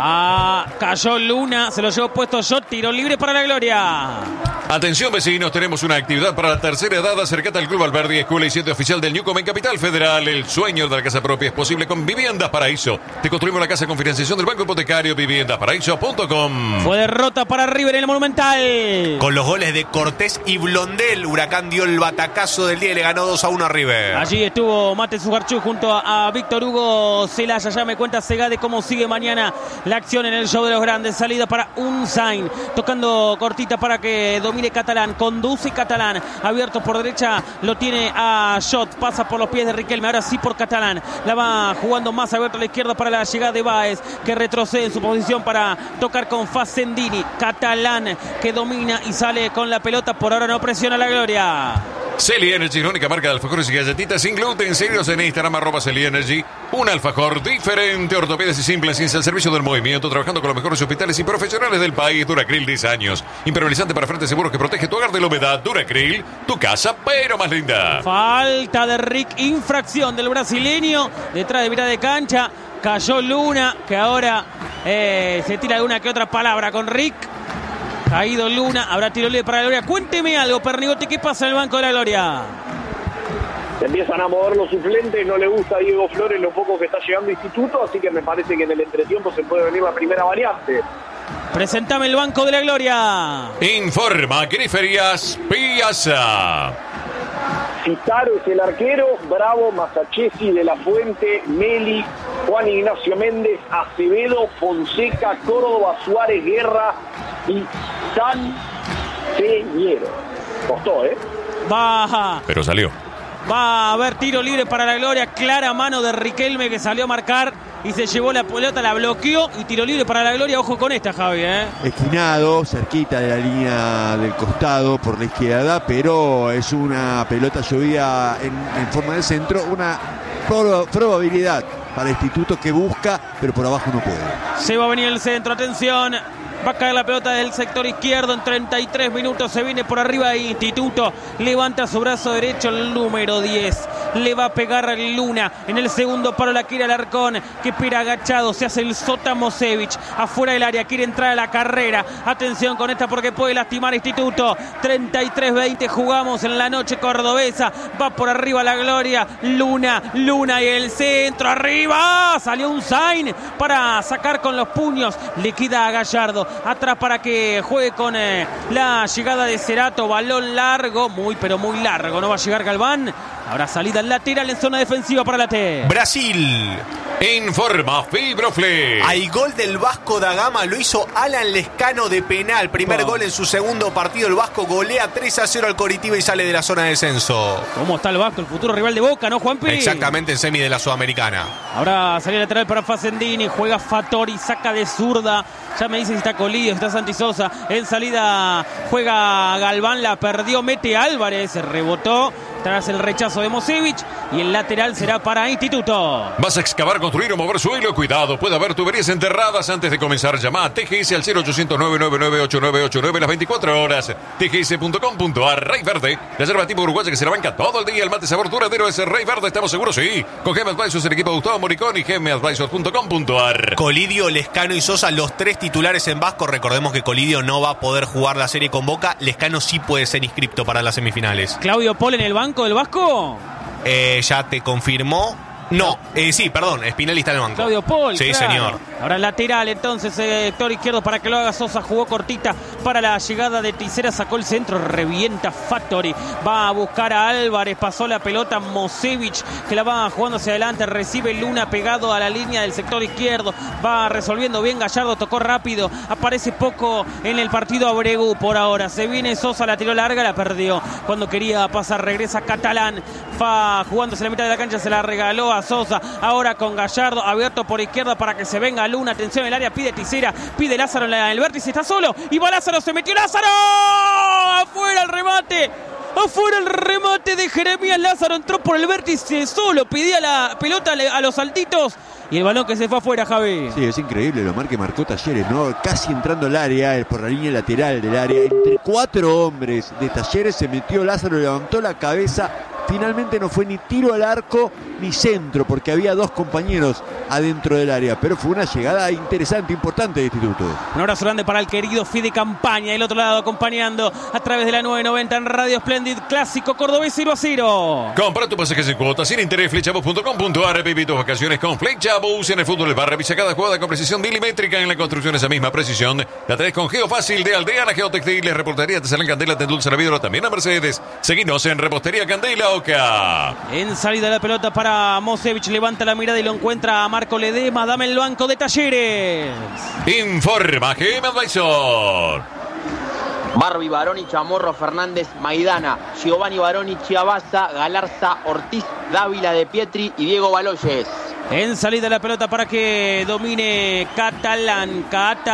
Cayó Luna, se lo llevó puesto yo, tiro libre para la gloria. Atención vecinos, tenemos una actividad para la tercera edad. Acércate al Club Alberdi, escuela y sede oficial del Newcom en Capital Federal. El sueño de la casa propia es posible con Viviendas Paraíso. Te construimos la casa con financiación del Banco Hipotecario. Viviendasparaíso.com. Fue derrota para River en el Monumental. Con los goles de Cortés y Blondel, Huracán dio el batacazo del día y le ganó 2-1 a River. Allí estuvo Mate Sugarchú junto a Víctor Hugo Celaya. Ya me cuenta Segade cómo sigue mañana la acción en el show de los grandes. Salida para Unzain, tocando cortita para que domine Catalán, conduce Catalán, abierto por derecha, lo tiene a Shot, pasa por los pies de Riquelme, ahora sí por Catalán, la va jugando más abierto a la izquierda para la llegada de Báez, que retrocede en su posición para tocar con Facendini. Catalán que domina y sale con la pelota, por ahora no presiona la gloria. Celi Energy, la única marca de alfajores y galletitas sin gluten. Seguidos en Instagram, @Celi Energy. Un alfajor diferente, ortopedas y simple, ciencia al servicio del movimiento, trabajando con los mejores hospitales y profesionales del país. Duracril 10 años. Impermeabilizante para frentes seguros que protege tu hogar de la humedad. Duracril, tu casa, pero más linda. Falta de Rick, infracción del brasileño, detrás de mitad de cancha. Cayó Luna, que ahora se tira alguna que otra palabra con Rick. Caído Luna, habrá tiro libre para la gloria. Cuénteme algo, Pernigotti, ¿qué pasa en el banco de la gloria? Se empiezan a mover los suplentes, no le gusta a Diego Flores lo poco que está llegando Instituto, así que me parece que en el entretiempo se puede venir la primera variante. Presentame el banco de la gloria. Informa Griferias Piazza. Citaro es el arquero, Bravo, Masachesi, De La Fuente, Meli, Juan Ignacio Méndez, Acevedo, Fonseca, Córdoba, Suárez, Guerra y San Señero. Costó, Baja. Pero salió. Va a haber tiro libre para la gloria. Clara mano de Riquelme que salió a marcar y se llevó la pelota, la bloqueó y tiro libre para la Gloria. Ojo con esta, Javi, Esquinado, cerquita de la línea del costado por la izquierda, pero es una pelota llovida en forma de centro, una probabilidad para el Instituto que busca, pero por abajo no puede. Se va a venir el centro, atención. Va a caer la pelota del sector izquierdo en 33 minutos. Se viene por arriba Instituto. Levanta su brazo derecho el número 10. Le va a pegar Luna. En el segundo palo la quiere Alarcón, que espera agachado. Se hace el Sota Mosevich. Afuera del área. Quiere entrar a la carrera. Atención con esta porque puede lastimar Instituto. 33-20 jugamos en la noche cordobesa. Va por arriba la Gloria. Luna y el centro. Arriba. Salió un sign para sacar con los puños. Le queda a Gallardo. Atrás para que juegue con la llegada de Cerato. Balón largo, muy largo. No va a llegar Galván. Habrá salida lateral en zona defensiva para la T. Brasil. Informa Fibroflex. Al gol del Vasco da Gama lo hizo Alan Lescano de penal. Primer gol en su segundo partido. El Vasco golea 3-0 al Coritiba y sale de la zona de descenso. ¿Cómo está el Vasco? El futuro rival de Boca, ¿no, Juanpi? Exactamente, en semi de la Sudamericana. Ahora salida lateral para Facendini. Juega Fattori, saca de zurda. Ya me dicen si está Colidio, si está Santi Sosa. En salida juega Galván, la perdió, mete Álvarez, rebotó tras el rechazo de Mosevich y el lateral será para Instituto. ¿Vas a excavar, construir o mover suelo? Cuidado, puede haber tuberías enterradas. Antes de comenzar, llama a TGS al 0800-999-8989 las 24 horas. TGS.com.ar. Rey Verde, reserva tipo uruguaya que se la banca todo el día. El mate sabor duradero es Rey Verde, estamos seguros, sí. Con GM Advisors, el equipo de Gustavo Moricón y gmadvisors.com.ar. Colidio, Lescano y Sosa, los tres titulares en Vasco. Recordemos que Colidio no va a poder jugar la serie con Boca. Lescano sí puede ser inscripto para las semifinales. Claudio Pol en el banco del Vasco. Ya te confirmó. No, sí, perdón, Spinelli está en el banco. Claudio Pol. Sí, claro. señor. Ahora lateral, entonces, sector izquierdo para que lo haga Sosa. Jugó cortita para la llegada de Tisera. Sacó el centro, revienta Fattori. Va a buscar a Álvarez. Pasó la pelota Mosevich, que la va jugando hacia adelante. Recibe Luna pegado a la línea del sector izquierdo. Va resolviendo bien Gallardo. Tocó rápido. Aparece poco en el partido Abregu por ahora. Se viene Sosa, la tiró larga, la perdió. Cuando quería pasar, regresa Catalán. Va jugándose la mitad de la cancha, se la regaló a Sosa. Ahora con Gallardo abierto por izquierda para que se venga Luna. Atención, el área pide Tisera, pide Lázaro en el vértice, está solo y va Lázaro, se metió Lázaro. Afuera el remate. Afuera el remate de Jeremías Lázaro. Entró por el vértice solo, pedía la pelota a los saltitos y el balón que se fue afuera, Javi. Sí, es increíble lo que marcó Talleres, ¿no? Casi entrando al área, por la línea lateral del área. Entre 4 hombres de Talleres se metió Lázaro, levantó la cabeza. Finalmente no fue ni tiro al arco ni centro, porque había 2 compañeros adentro del área, pero fue una llegada interesante, importante de Instituto. Un abrazo grande para el querido Fide Campaña, del otro lado acompañando a través de la 990 en Radio Splendid, clásico cordobés 0-0. Compra tu pasaje sin cuotas, sin interés, flechabus.com.ar. Viví tus vacaciones con Flechabus. En el fútbol del bar, revisa cada jugada con precisión milimétrica. En la construcción esa misma precisión la tenés con Geofácil de Aldeana Geotextiles, Reportería Tesalán Candela, te endulza la vidrio, también a Mercedes. Seguinos en Repostería Candela Oca. En salida la pelota para Mosevich, levanta la mirada y lo encuentra a Marco Ledema. Dame el banco de Talleres. Informa GM Advisor. Barbie, Baroni, Chamorro, Fernández, Maidana, Giovanni Baroni, Chiabaza, Galarza, Ortiz, Dávila de Pietri y Diego Baloyes. En salida la pelota para que domine Catalán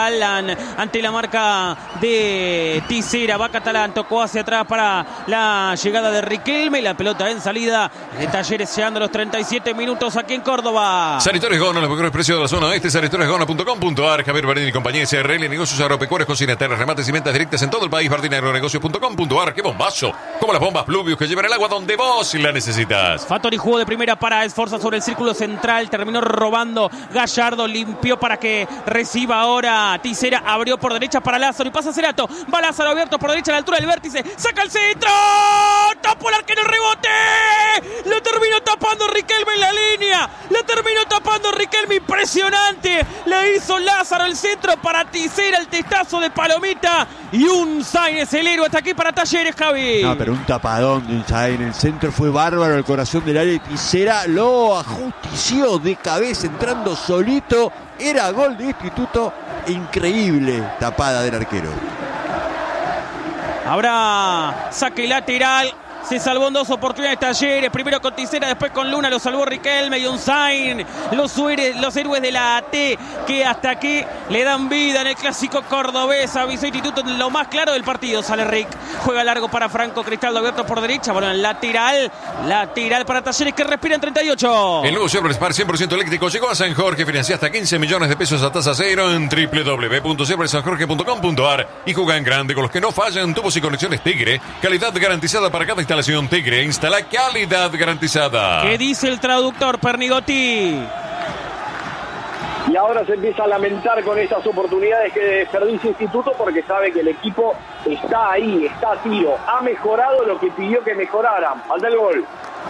ante la marca de Tisera. Va Catalán, tocó hacia atrás para la llegada de Riquelme. La pelota en salida de Talleres llegando a los 37 minutos aquí en Córdoba. Sanitarios Gona, los mejores precios de la zona este. Sanitoriosgona.com.ar. Javier Barini y compañía SRL, negocios agropecuarios, cocineteras, remates y ventas directas en todo el país. Bardinaagronegocios.com.ar. ¡Qué bombazo! Como las bombas Pluvius que llevan el agua donde vos la necesitas. Fattori jugó de primera para Esforza sobre el círculo central. Terminó robando Gallardo, limpió para que reciba ahora Tisera, abrió por derecha para Lázaro y pasa Cerato, va Lázaro abierto por derecha a la altura del vértice, saca el centro, tapó el arquero, el rebote, lo terminó tapando Riquelme en la línea, lo terminó tapando Riquelme, impresionante, le hizo Lázaro el centro para Tisera, el testazo de Palomita y un Sáenz, el héroe, hasta aquí para Talleres, Javi. No, pero un tapadón de un Sáenz, el centro fue bárbaro, el corazón del área y Tisera lo ajustició de cabeza entrando solito, era gol de Instituto, increíble tapada del arquero. Habrá saque lateral Se salvó en 2 oportunidades Talleres. Primero con Tisera, después con Luna. Lo salvó Riquelme y Unzain. Los héroes de la AT que hasta aquí le dan vida en el clásico cordobés. Avisó Instituto en lo más claro del partido. Sale Rick. Juega largo para Franco Cristaldo, abierto por derecha. Bueno, lateral para Talleres que respira en 38. El nuevo Chevrolet Spark 100% eléctrico llegó a San Jorge. Financia hasta 15 millones de pesos a tasa cero en www.chevroletsanjorge.com.ar y juega en grande con los que no fallan. Tubos y conexiones Tigre. Calidad garantizada para cada instalación. Tigre instala calidad garantizada. ¿Qué dice el traductor, Pernigotti? Y ahora se empieza a lamentar con estas oportunidades que desperdicia Instituto porque sabe que el equipo está ahí, está a tiro. Ha mejorado lo que pidió que mejorara. Falta el gol.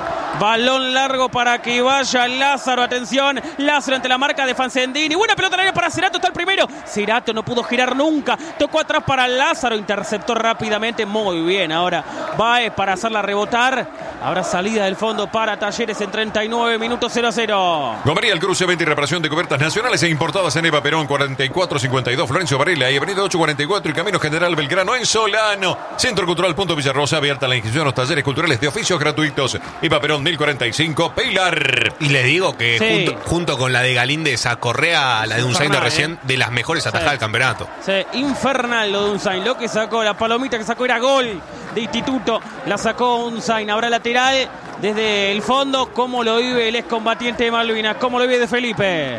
Balón largo para que vaya Lázaro. Atención, Lázaro ante la marca de Fancendini. Buena pelota en área para Cerato, está el primero. Cerato no pudo girar nunca. Tocó atrás para Lázaro, interceptó rápidamente. Muy bien, ahora Baez para hacerla rebotar. Habrá salida del fondo para Talleres en 39 minutos 0-0. Gomería El Cruce, venta y reparación de cubiertas nacionales e importadas en Eva Perón 4452 Florencio Varela y Avenida 844 y Camino General Belgrano en Solano. Centro Cultural Punto Villarrosa, abierta la inscripción a los talleres culturales de oficios gratuitos. Eva Perón 1045 Pilar. Y les digo que Sí. junto con la de Galíndez a Correa, la de Unzain de recién, de las mejores atajadas del campeonato. Sí, infernal lo de Unzain. Lo que sacó, la palomita que sacó era gol de Instituto. La sacó Unzain. Habrá lateral desde el fondo. ¿Cómo lo vive el excombatiente de Malvinas? ¿Cómo lo vive de Felipe?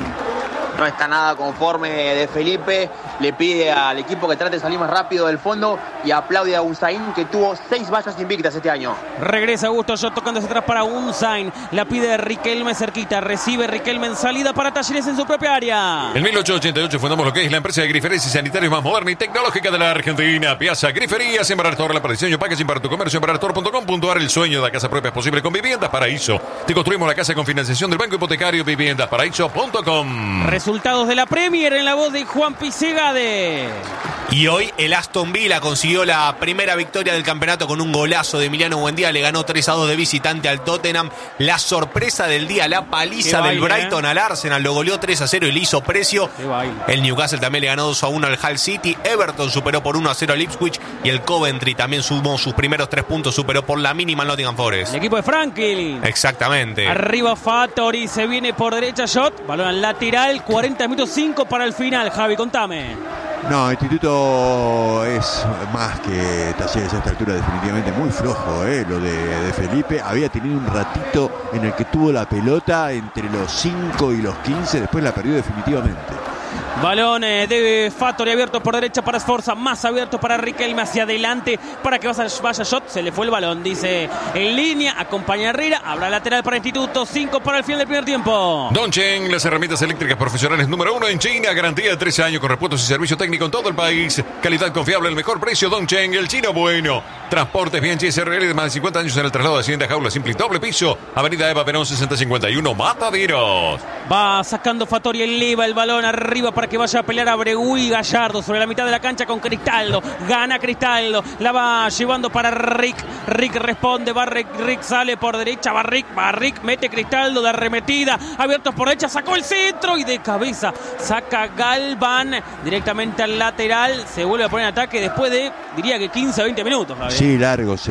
No está nada conforme de Felipe, le pide al equipo que trate de salir más rápido del fondo y aplaude a Unzain que tuvo 6 vallas invictas este año. Regresa Augusto Yot tocando hacia atrás para Unzain, la pide Riquelme cerquita, recibe Riquelme en salida para Talleres en su propia área. En 1888 fundamos lo que es la empresa de griferías y sanitarios más moderna y tecnológica de la Argentina. Piazza Griferías, en Barartor, la para diseño, packaging para tu comercio, en barartor.com.ar. El sueño de la casa propia es posible con Viviendas Paraíso. Te construimos la casa con financiación del Banco Hipotecario. Viviendasparaíso.com. Resultados de la Premier en la voz de Juan Pisegade. Y hoy el Aston Villa consiguió la primera victoria del campeonato con un golazo de Emiliano Buendía. Le ganó 3-2 de visitante al Tottenham. La sorpresa del día, la paliza del Brighton al Arsenal. Lo goleó 3-0 y le hizo precio. El Newcastle también le ganó 2-1 al Hull City. Everton superó por 1-0 al Ipswich. Y el Coventry también sumó sus primeros 3 puntos. Superó por la mínima al Nottingham Forest. El equipo de Franklin. Exactamente. Arriba Fattori, se viene por derecha Shot. Balón al lateral, 40 minutos 5 para el final. Javi, contame. No, Instituto es más que Talleres a esta altura, definitivamente muy flojo, lo de Felipe. Había tenido un ratito en el que tuvo la pelota entre los 5 y los 15, después la perdió definitivamente. Balón de Fattori abierto por derecha para Sforza, más abierto para Riquelme hacia adelante para que vaya Shot. Se le fue el balón, dice en línea, acompaña a Herrera, habrá lateral para Instituto, 5 para el final del primer tiempo. Dongchen, las herramientas eléctricas profesionales número 1 en China, garantía de 13 años con repuestos y servicio técnico en todo el país, calidad confiable, el mejor precio. Dongchen, el chino bueno. Transportes Bianchi SRL de más de 50 años en el traslado de Hacienda Jaula Simple doble piso, Avenida Eva Perón 6051 Mataderos. Va sacando Fattori, eleva el balón arriba para que vaya a pelear a Bregui Gallardo sobre la mitad de la cancha con Cristaldo. Gana Cristaldo, la va llevando para Rick. Rick responde, va Rick sale por derecha, va Rick, mete Cristaldo de arremetida, abiertos por derecha, sacó el centro y de cabeza saca Galván directamente al lateral. Se vuelve a poner en ataque después de, diría que 15 o 20 minutos. Javier. Sí, largos,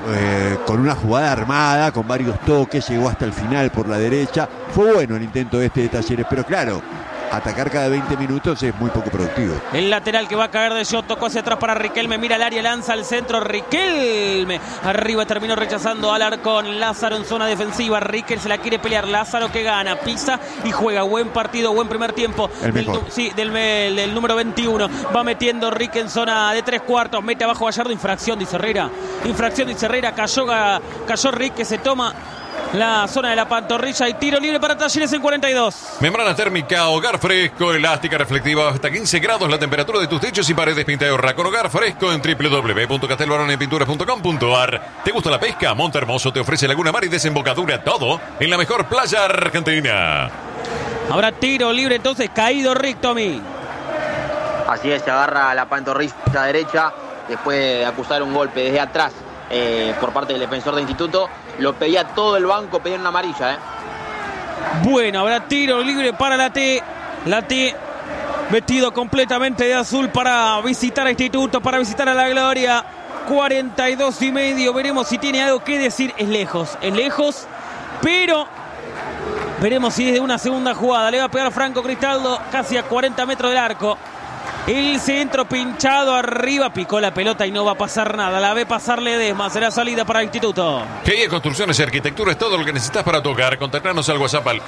con una jugada armada, con varios toques, llegó hasta el final por la derecha. Fue bueno el intento de Talleres, pero claro, atacar cada 20 minutos es muy poco productivo. El lateral que va a caer de Shot, tocó hacia atrás para Riquelme, mira el área, lanza al centro, Riquelme. Arriba terminó rechazando Alarcón, Lázaro en zona defensiva, Riquelme se la quiere pelear, Lázaro que gana, pisa y juega, buen partido, buen primer tiempo. Del número 21, va metiendo Rick en zona de 3/4, mete abajo Gallardo, infracción dice Herrera, cayó Rick que se toma la zona de la pantorrilla y tiro libre para Talleres en 42. Membrana térmica, hogar fresco, elástica, reflectiva, hasta 15 grados la temperatura de tus techos y paredes. Pinta de ahorra con hogar fresco en www.castelbaronepinturas.com.ar. ¿Te gusta la pesca? Monte Hermoso te ofrece Laguna Mar y desembocadura, todo en la mejor playa argentina. Habrá tiro libre entonces, caído Rick, Tommy. Así es, se agarra la pantorrilla derecha después de acusar un golpe desde atrás por parte del defensor de Instituto. Lo pedía todo el banco, pedía una amarilla. Bueno, habrá tiro libre para la T vestido completamente de azul para visitar a Instituto, para visitar a la Gloria. 42,5. Veremos si tiene algo que decir. Es lejos, pero veremos si desde una segunda jugada le va a pegar Franco Cristaldo casi a 40 metros del arco. El centro pinchado arriba, picó la pelota y no va a pasar nada. La ve pasar Ledesma, será salida para el Instituto. GIE Construcciones y Arquitectura es todo lo que necesitas para tocar. Contactarnos al WhatsApp al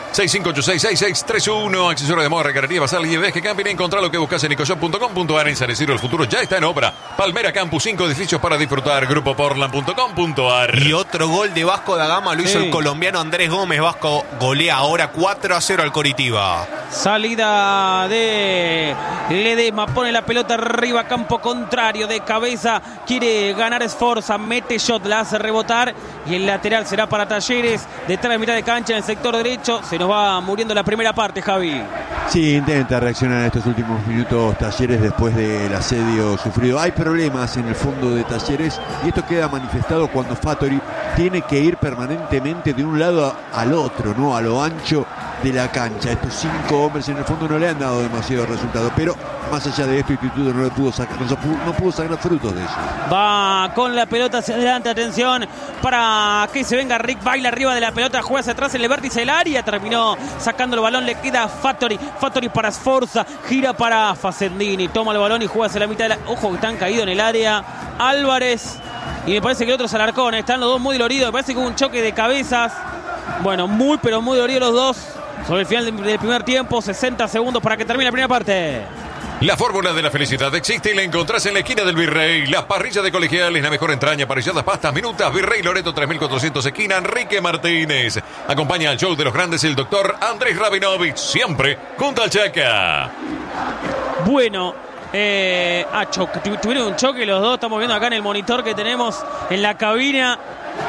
11-6586-6631. Accesorio de moda, recarrería, basal y ves que camping. Encontrá lo que buscas en ecoshop.com.ar. En San Isidro el futuro ya está en obra. Palmera Campus, 5 edificios para disfrutar. Grupoportland.com.ar. Y otro gol de Vasco da Gama lo hizo el colombiano Andrés Gómez. Vasco golea ahora 4-0 al Coritiba. Salida de Ledesma, pone la pelota arriba, campo contrario, de cabeza, quiere ganar Sforza, mete shot, la hace rebotar y el lateral será para Talleres, detrás de mitad de cancha en el sector derecho. Se nos va muriendo la primera parte, Javi. Sí, intenta reaccionar en estos últimos minutos Talleres después del asedio sufrido. Hay problemas en el fondo de Talleres y esto queda manifestado cuando Fattori tiene que ir permanentemente de un lado al otro, ¿no? A lo ancho de la cancha. Estos 5 hombres en el fondo no le han dado demasiado resultado, pero más allá de esto, Instituto no pudo sacar frutos de eso. Va con la pelota hacia adelante, atención, para que se venga Rick, baila arriba de la pelota, juega hacia atrás en el vértice del área, terminó sacando el balón, le queda a Fattori para Sforza, gira para Facendini, toma el balón y juega hacia la mitad de la... Ojo que están caídos en el área Álvarez y me parece que el otro es Alarcón, están los dos muy doloridos, me parece que hubo un choque de cabezas, bueno, muy doloridos los dos. Sobre el final del primer tiempo, 60 segundos para que termine la primera parte. La fórmula de la felicidad existe y la encontrás en la esquina del Virrey. Las parrillas de Colegiales, la mejor entraña, parrilladas, pastas, minutas. Virrey Loreto 3400, esquina Enrique Martínez. Acompaña al show de los grandes el doctor Andrés Rabinovich, siempre junto al Chaca. Bueno, tuvieron un choque los dos, estamos viendo acá en el monitor que tenemos en la cabina.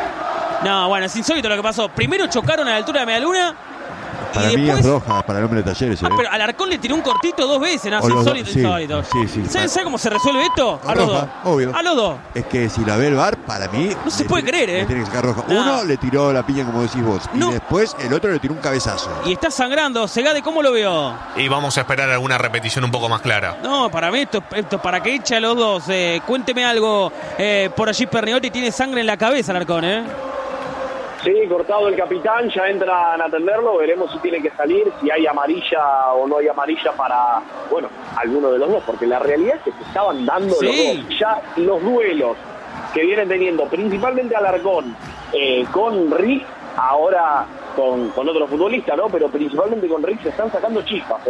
No, bueno, es insólito lo que pasó. Primero chocaron a la altura de media luna. Para mí es roja, para el hombre de Talleres. Pero Alarcón le tiró un cortito 2 veces, ¿no? Insólito. Sí. ¿Sabe cómo se resuelve esto? A los dos. Obvio. A los dos. Es que si la ve el VAR, para mí... No se puede creer, le tiene que sacar roja. No. Uno le tiró la piña, como decís vos. No. Y después el otro le tiró un cabezazo. Y está sangrando. Segade, ¿cómo lo veo? Y vamos a esperar alguna repetición un poco más clara. No, para mí esto para que eche a los dos. Cuénteme algo. Por allí Perniotti tiene sangre en la cabeza, Alarcón, Sí, cortado el capitán, ya entran a atenderlo, veremos si tiene que salir, si hay amarilla o no hay amarilla para, bueno, alguno de los dos, porque la realidad es que se estaban dando los dos. Ya los duelos que vienen teniendo, principalmente Alarcón, con Rick, ahora con otro futbolista, ¿no? Pero principalmente con Rick se están sacando chispas,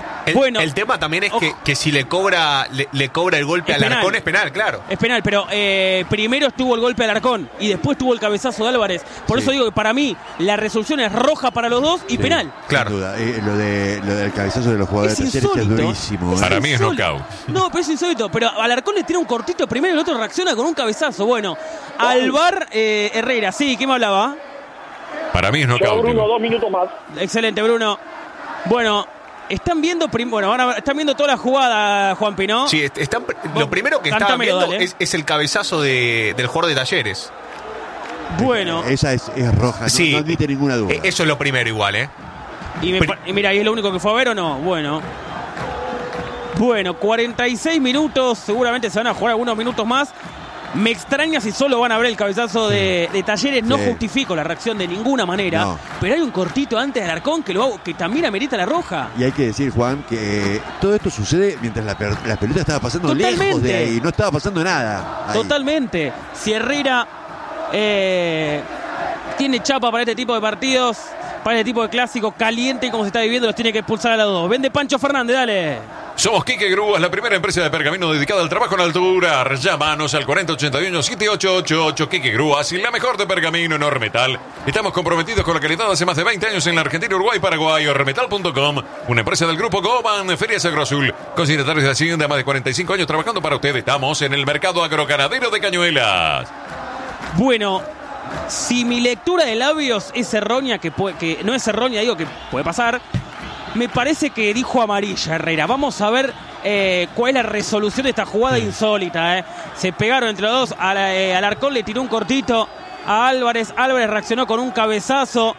El tema también es que si le cobra el golpe a Alarcón es penal, claro. Es penal, pero primero estuvo el golpe a Alarcón y después tuvo el cabezazo de Álvarez. Por eso digo que para mí la resolución es roja para los dos y penal. Claro. Sin duda. Lo del cabezazo de los jugadores de Talleres es durísimo. Para mí es knockout. No, pero es insólito. Pero Alarcón le tira un cortito primero y el otro reacciona con un cabezazo. Bueno, al VAR Herrera. Sí, ¿qué me hablaba? Para mí es knockout. Bruno, 2 minutos más. Excelente, Bruno. Bueno, están viendo están viendo toda la jugada, Juan Pino. Sí, lo primero que están viendo es el cabezazo del jugador de Talleres. Bueno. Esa es roja, no admite ninguna duda. Eso es lo primero igual, Y mira, ¿y es lo único que fue a ver o no? Bueno, 46 minutos, seguramente se van a jugar algunos minutos más. Me extraña si solo van a ver el cabezazo de Talleres. No justifico la reacción de ninguna manera. Pero hay un cortito antes de Alarcón que también amerita la roja. Y hay que decir, Juan, que todo esto sucede mientras la pelota estaba pasando lejos de ahí. No estaba pasando nada ahí. Totalmente. Si Herrera tiene chapa para este tipo de partidos, para este tipo de clásicos caliente como se está viviendo, los tiene que expulsar a los dos. Vende Pancho Fernández, dale. Somos Quique Grúas, la primera empresa de pergamino dedicada al trabajo en altura. Llámanos al 4081-7888. Quique Grúas y la mejor de pergamino en Ormetal. Estamos comprometidos con la calidad hace más de 20 años en la Argentina, Uruguay, Paraguay. Ormetal.com, una empresa del grupo Goban, Ferias Agroazul, con signatarios de Hacienda, más de 45 años trabajando para ustedes. Estamos en el mercado agroganadero de Cañuelas. Bueno, si mi lectura de labios es errónea, que no es errónea, digo que puede pasar. Me parece que dijo amarilla Herrera. Vamos a ver cuál es la resolución de esta jugada insólita. Se pegaron entre los dos. Alarcón le tiró un cortito a Álvarez. Álvarez reaccionó con un cabezazo.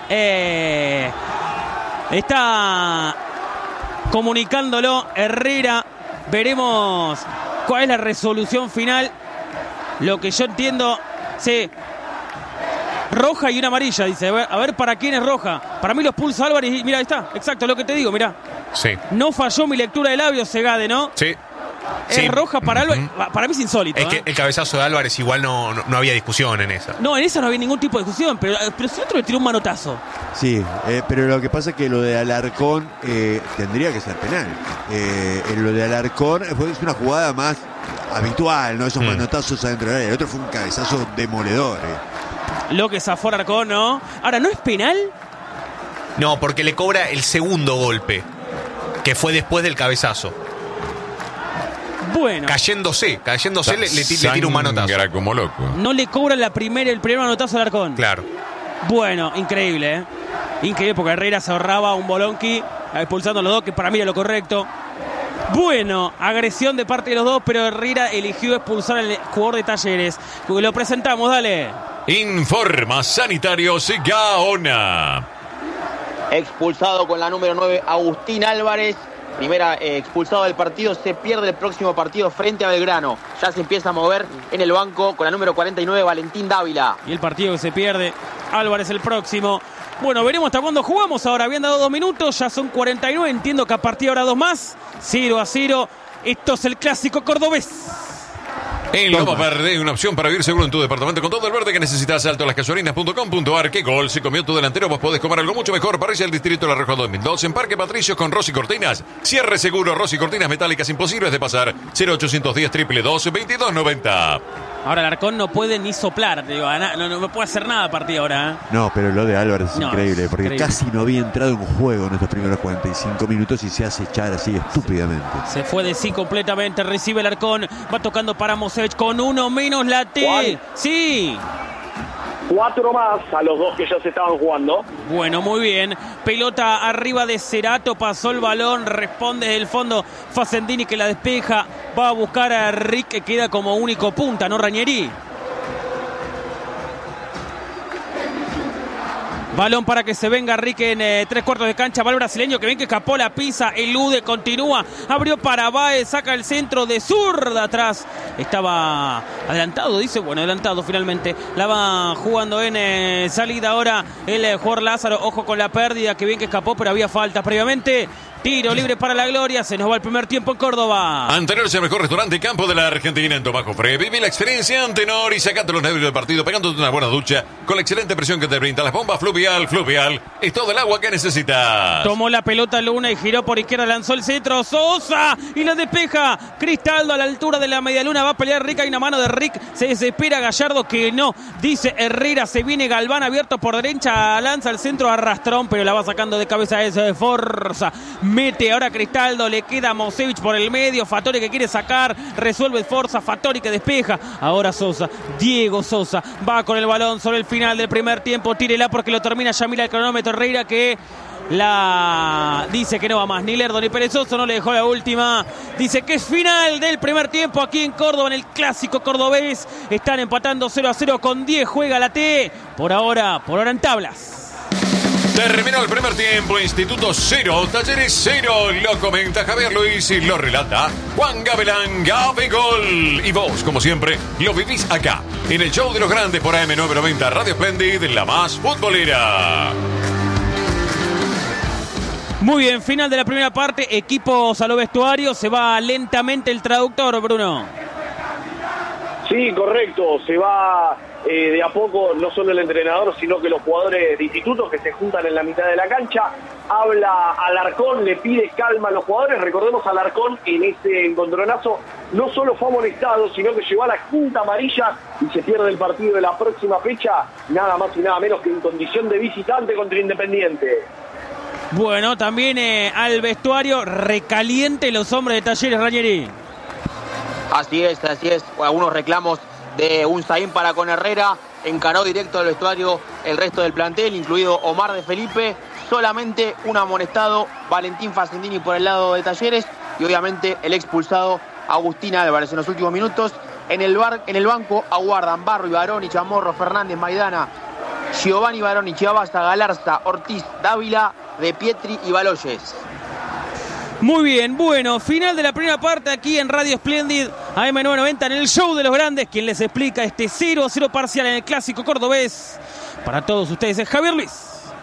Está comunicándolo Herrera. Veremos cuál es la resolución final. Lo que yo entiendo, sí. Roja y una amarilla, dice. A ver para quién es roja. Para mí los pulsa Álvarez y mira, ahí está. Exacto, lo que te digo, mira. Sí. No falló mi lectura de labios, Segade, ¿no? Sí. Es roja para Álvarez. Para mí es insólito. Es que el cabezazo de Álvarez igual no había discusión en esa. No, en esa no había ningún tipo de discusión, pero si otro le tiró un manotazo. Sí, pero lo que pasa es que lo de Alarcón tendría que ser penal. Lo de Alarcón es una jugada más habitual, ¿no? Esos manotazos adentro del área. El otro fue un cabezazo demoledor. Lo que zafó Alarcón, ¿no? Ahora, ¿no es penal? No, porque le cobra el segundo golpe, que fue después del cabezazo. Bueno. Cayéndose le tira un manotazo. Era como loco. No le cobra el primer manotazo al Alarcón. Claro. Bueno, increíble, ¿eh? Increíble porque Herrera se ahorraba un bolonqui expulsando a los dos, que para mí era lo correcto. Bueno, agresión de parte de los dos, pero Herrera eligió expulsar al jugador de Talleres. Lo presentamos, dale. Informa Sanitarios Gaona. Expulsado con la número 9, Agustín Álvarez. Primera expulsado del partido, se pierde el próximo partido frente a Belgrano. Ya se empieza a mover en el banco con la número 49, Valentín Dávila. Y el partido que se pierde, Álvarez el próximo. Bueno, veremos hasta cuándo jugamos ahora. Habían dado 2 minutos, ya son 49. Entiendo que a partir de ahora 2 más. 0-0. Esto es el clásico cordobés. En Loma Verde, una opción para vivir seguro en tu departamento con todo el verde que necesitas. altolasgasolinas.com.ar. ¿Qué gol? Se comió tu delantero, vos podés comer algo mucho mejor. Parrilla del Distrito de La Rioja 2002 en Parque Patricios con Rosy Cortinas. Cierre seguro, Rosy Cortinas metálicas imposibles de pasar. 0810 222 2290. Ahora Alarcón no puede ni soplar, te digo, no puede hacer nada a partir de ahora, ¿eh? No, pero lo de Álvarez es increíble, porque increíble. casi no había entrado en juego en estos primeros 45 minutos y se hace echar así estúpidamente. Se fue de sí completamente, recibe Alarcón, va tocando para Mosevich con uno menos la T. Juan. Sí. 4 más a los dos que ya se estaban jugando. Bueno, muy bien. Pelota arriba de Cerato, pasó el balón, responde desde el fondo Facendini que la despeja. Va a buscar a Rick que queda como único punta, ¿no, Ranieri? Balón para que se venga Rick en 3/4 de cancha. Va el brasileño que ven que escapó, la pisa, elude, continúa. Abrió para Baez, saca el centro de zurda atrás. Estaba adelantado, dice. Bueno, adelantado finalmente. La va jugando en salida ahora el jugador Lázaro. Ojo con la pérdida, que bien que escapó, pero había falta previamente. Tiro libre para la gloria. Se nos va el primer tiempo en Córdoba. Antenor es el mejor restaurante y campo de la Argentina en Tomás Jofre. Vive la experiencia Antenor y sacate los nervios del partido pegándote una buena ducha con la excelente presión que te brinda las bombas Fluvial. Fluvial es todo el agua que necesitas. Tomó la pelota Luna y giró por izquierda, lanzó el centro. Sosa y la despeja. Cristaldo a la altura de la medialuna. Va a pelear Rick. Hay una mano de Rick. Se desespera Gallardo que no. Dice Herrera. Se viene Galván abierto por derecha. Lanza el centro arrastrón, pero la va sacando de cabeza eso de Forza. Mete ahora Cristaldo, le queda Mosevich por el medio, Fattori que quiere sacar, resuelve Forza, Fattori que despeja, ahora Sosa, Diego Sosa, va con el balón sobre el final del primer tiempo, tírela porque lo termina ya, mira el cronómetro, Herrera que la dice que no va más, ni Lerdo ni perezoso, no le dejó la última, dice que es final del primer tiempo aquí en Córdoba, en el clásico cordobés, están empatando 0-0 con 10, juega la T, por ahora en tablas. Terminó el primer tiempo, Instituto 0, Talleres 0, lo comenta Javier Luis y lo relata Juan Gavilán, Gabigol. Y vos, como siempre, lo vivís acá, en el show de los grandes por AM990 Radio Splendid, la más futbolera. Muy bien, final de la primera parte, equipos a los vestuarios, se va lentamente el traductor, Bruno. Sí, correcto, se va de a poco, no solo el entrenador, sino que los jugadores de institutos que se juntan en la mitad de la cancha. Habla Alarcón, le pide calma a los jugadores. Recordemos, Alarcón en ese encontronazo no solo fue amonestado, sino que llegó a la quinta amarilla y se pierde el partido de la próxima fecha, nada más y nada menos que en condición de visitante contra Independiente. Bueno, también al vestuario recaliente los hombres de Talleres, Ranieri. Así es. Algunos reclamos de Unzaín para con Herrera. Encaró directo al vestuario el resto del plantel, incluido Omar de Felipe. Solamente un amonestado, Valentín Facendini por el lado de Talleres. Y obviamente el expulsado Agustín Álvarez. En los últimos minutos en el banco aguardan Barro y Baroni, Chamorro, Fernández, Maidana, Giovanni Baroni, Chiavasta, Galarza, Ortiz, Dávila, De Pietri y Baloyes. Muy bien, bueno, final de la primera parte aquí en Radio Splendid, AM990 en el show de los grandes. Quien les explica este 0-0 parcial en el clásico cordobés para todos ustedes es Javier Luis.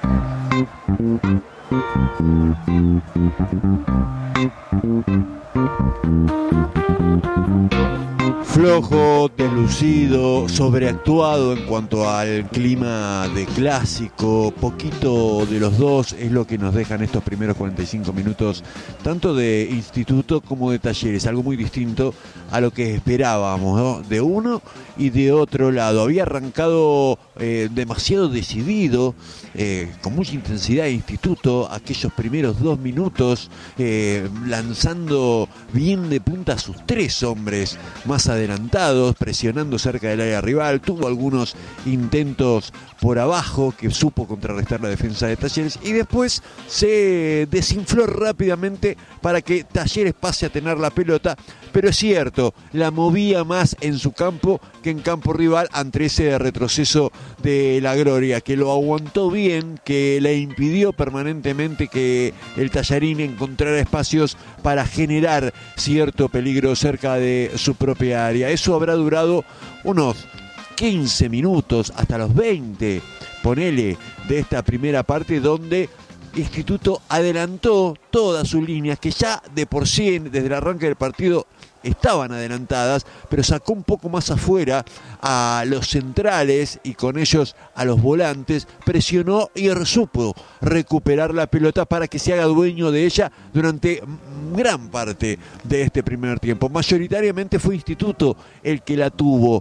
Flojo, deslucido, sobreactuado en cuanto al clima de clásico, poquito de los dos es lo que nos dejan estos primeros 45 minutos, tanto de Instituto como de Talleres, algo muy distinto a lo que esperábamos, ¿no? De uno y de otro lado. Había arrancado demasiado decidido, con mucha intensidad Instituto, aquellos primeros 2 minutos, lanzando bien de punta a sus 3 hombres más adelantados, presionando cerca del área rival. Tuvo algunos intentos por abajo que supo contrarrestar la defensa de Talleres y después se desinfló rápidamente para que Talleres pase a tener la pelota, pero es cierto, la movía más en su campo que en campo rival ante ese retroceso de la Gloria, que lo aguantó bien, que le impidió permanentemente que el Tallarín encontrara espacios para generar cierto peligro cerca de su propia área. Eso habrá durado unos 15 minutos, hasta los 20, ponele, de esta primera parte, donde Instituto adelantó todas sus líneas, que ya de por sí, desde el arranque del partido, estaban adelantadas, pero sacó un poco más afuera a los centrales y con ellos a los volantes, presionó y supo recuperar la pelota para que se haga dueño de ella durante gran parte de este primer tiempo. Mayoritariamente fue Instituto el que la tuvo.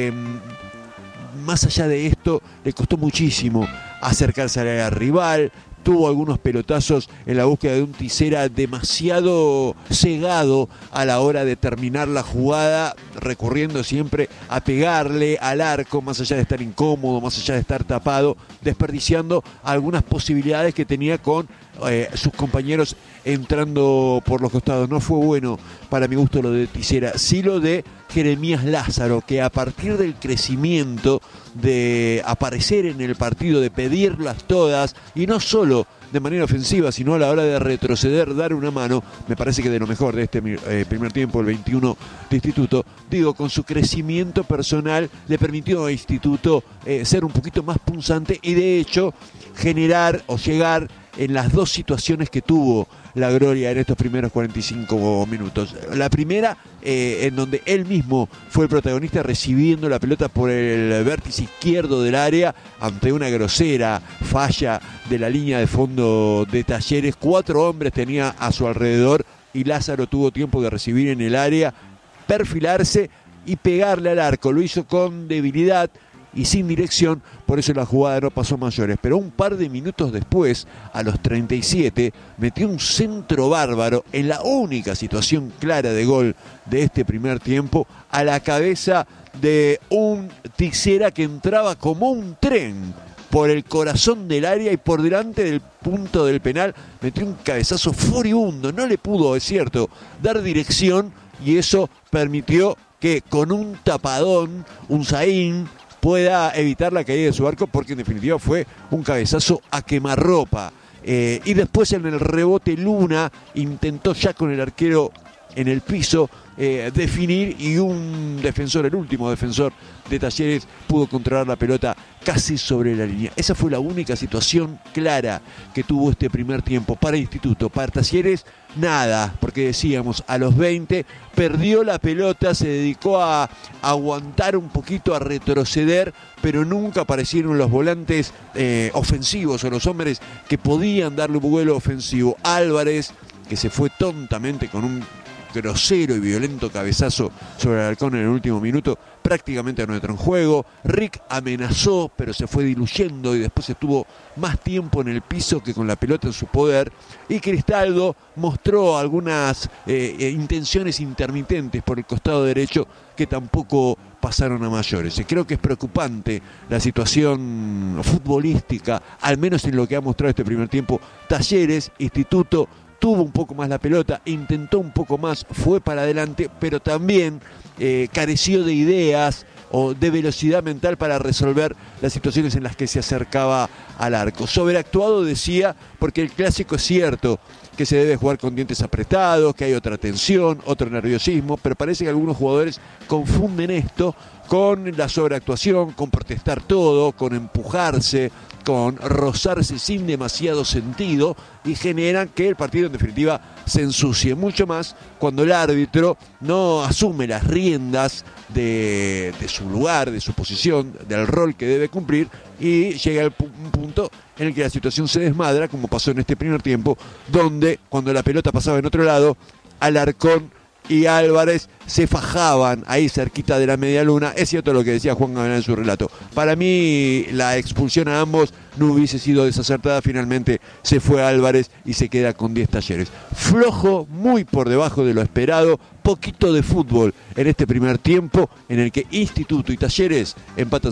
Más allá de esto, le costó muchísimo acercarse al área rival. Tuvo algunos pelotazos en la búsqueda de un Tisera demasiado cegado a la hora de terminar la jugada, recurriendo siempre a pegarle al arco, más allá de estar incómodo, más allá de estar tapado, desperdiciando algunas posibilidades que tenía con sus compañeros entrando por los costados. No fue bueno para mi gusto lo de Tisera, sí lo de Jeremías Lázaro, que a partir del crecimiento, de aparecer en el partido, de pedirlas todas, y no solo de manera ofensiva, sino a la hora de retroceder, dar una mano, me parece que de lo mejor de este primer tiempo, el 21 de Instituto, digo, con su crecimiento personal le permitió a Instituto ser un poquito más punzante y de hecho generar o llegar en las 2 situaciones que tuvo la Gloria en estos primeros 45 minutos. La primera, en donde él mismo fue el protagonista recibiendo la pelota por el vértice izquierdo del área ante una grosera falla de la línea de fondo de Talleres. 4 hombres tenía a su alrededor y Lázaro tuvo tiempo de recibir en el área, perfilarse y pegarle al arco. Lo hizo con debilidad y sin dirección, por eso la jugada no pasó a mayores. Pero un par de minutos después, a los 37, metió un centro bárbaro en la única situación clara de gol de este primer tiempo, a la cabeza de un Tisera que entraba como un tren por el corazón del área y por delante del punto del penal. Metió un cabezazo furibundo, no le pudo, es cierto, dar dirección, y eso permitió que con un tapadón, un Zain, pueda evitar la caída de su arco, porque en definitiva fue un cabezazo a quemarropa. Y después en el rebote Luna intentó ya con el arquero en el piso definir, y un defensor, el último defensor de Talleres, pudo controlar la pelota casi sobre la línea. Esa fue la única situación clara que tuvo este primer tiempo para Instituto. Para Talleres nada, porque decíamos, a los 20 perdió la pelota, se dedicó a aguantar un poquito, a retroceder, pero nunca aparecieron los volantes ofensivos o los hombres que podían darle un vuelo ofensivo. Álvarez, que se fue tontamente con un grosero y violento cabezazo sobre el halcón en el último minuto, prácticamente no entró en juego. Rick amenazó, pero se fue diluyendo y después estuvo más tiempo en el piso que con la pelota en su poder. Y Cristaldo mostró algunas intenciones intermitentes por el costado derecho que tampoco pasaron a mayores. Creo que es preocupante la situación futbolística, al menos en lo que ha mostrado este primer tiempo. Talleres, Instituto tuvo un poco más la pelota, intentó un poco más, fue para adelante, pero también careció de ideas o de velocidad mental para resolver las situaciones en las que se acercaba al arco. Sobreactuado, decía, porque el clásico es cierto que se debe jugar con dientes apretados, que hay otra tensión, otro nerviosismo, pero parece que algunos jugadores confunden esto con la sobreactuación, con protestar todo, con empujarse, con rozarse sin demasiado sentido, y generan que el partido en definitiva se ensucie mucho más cuando el árbitro no asume las riendas de su lugar, de su posición, del rol que debe cumplir, y llega un punto en el que la situación se desmadra, como pasó en este primer tiempo, donde cuando la pelota pasaba en otro lado, Alarcón y Álvarez se fajaban ahí cerquita de la media luna. Es cierto lo que decía Juan Gabriel en su relato. Para mí la expulsión a ambos no hubiese sido desacertada. Finalmente se fue Álvarez y se queda con 10 Talleres. Flojo, muy por debajo de lo esperado. Poquito de fútbol en este primer tiempo en el que Instituto y Talleres empatan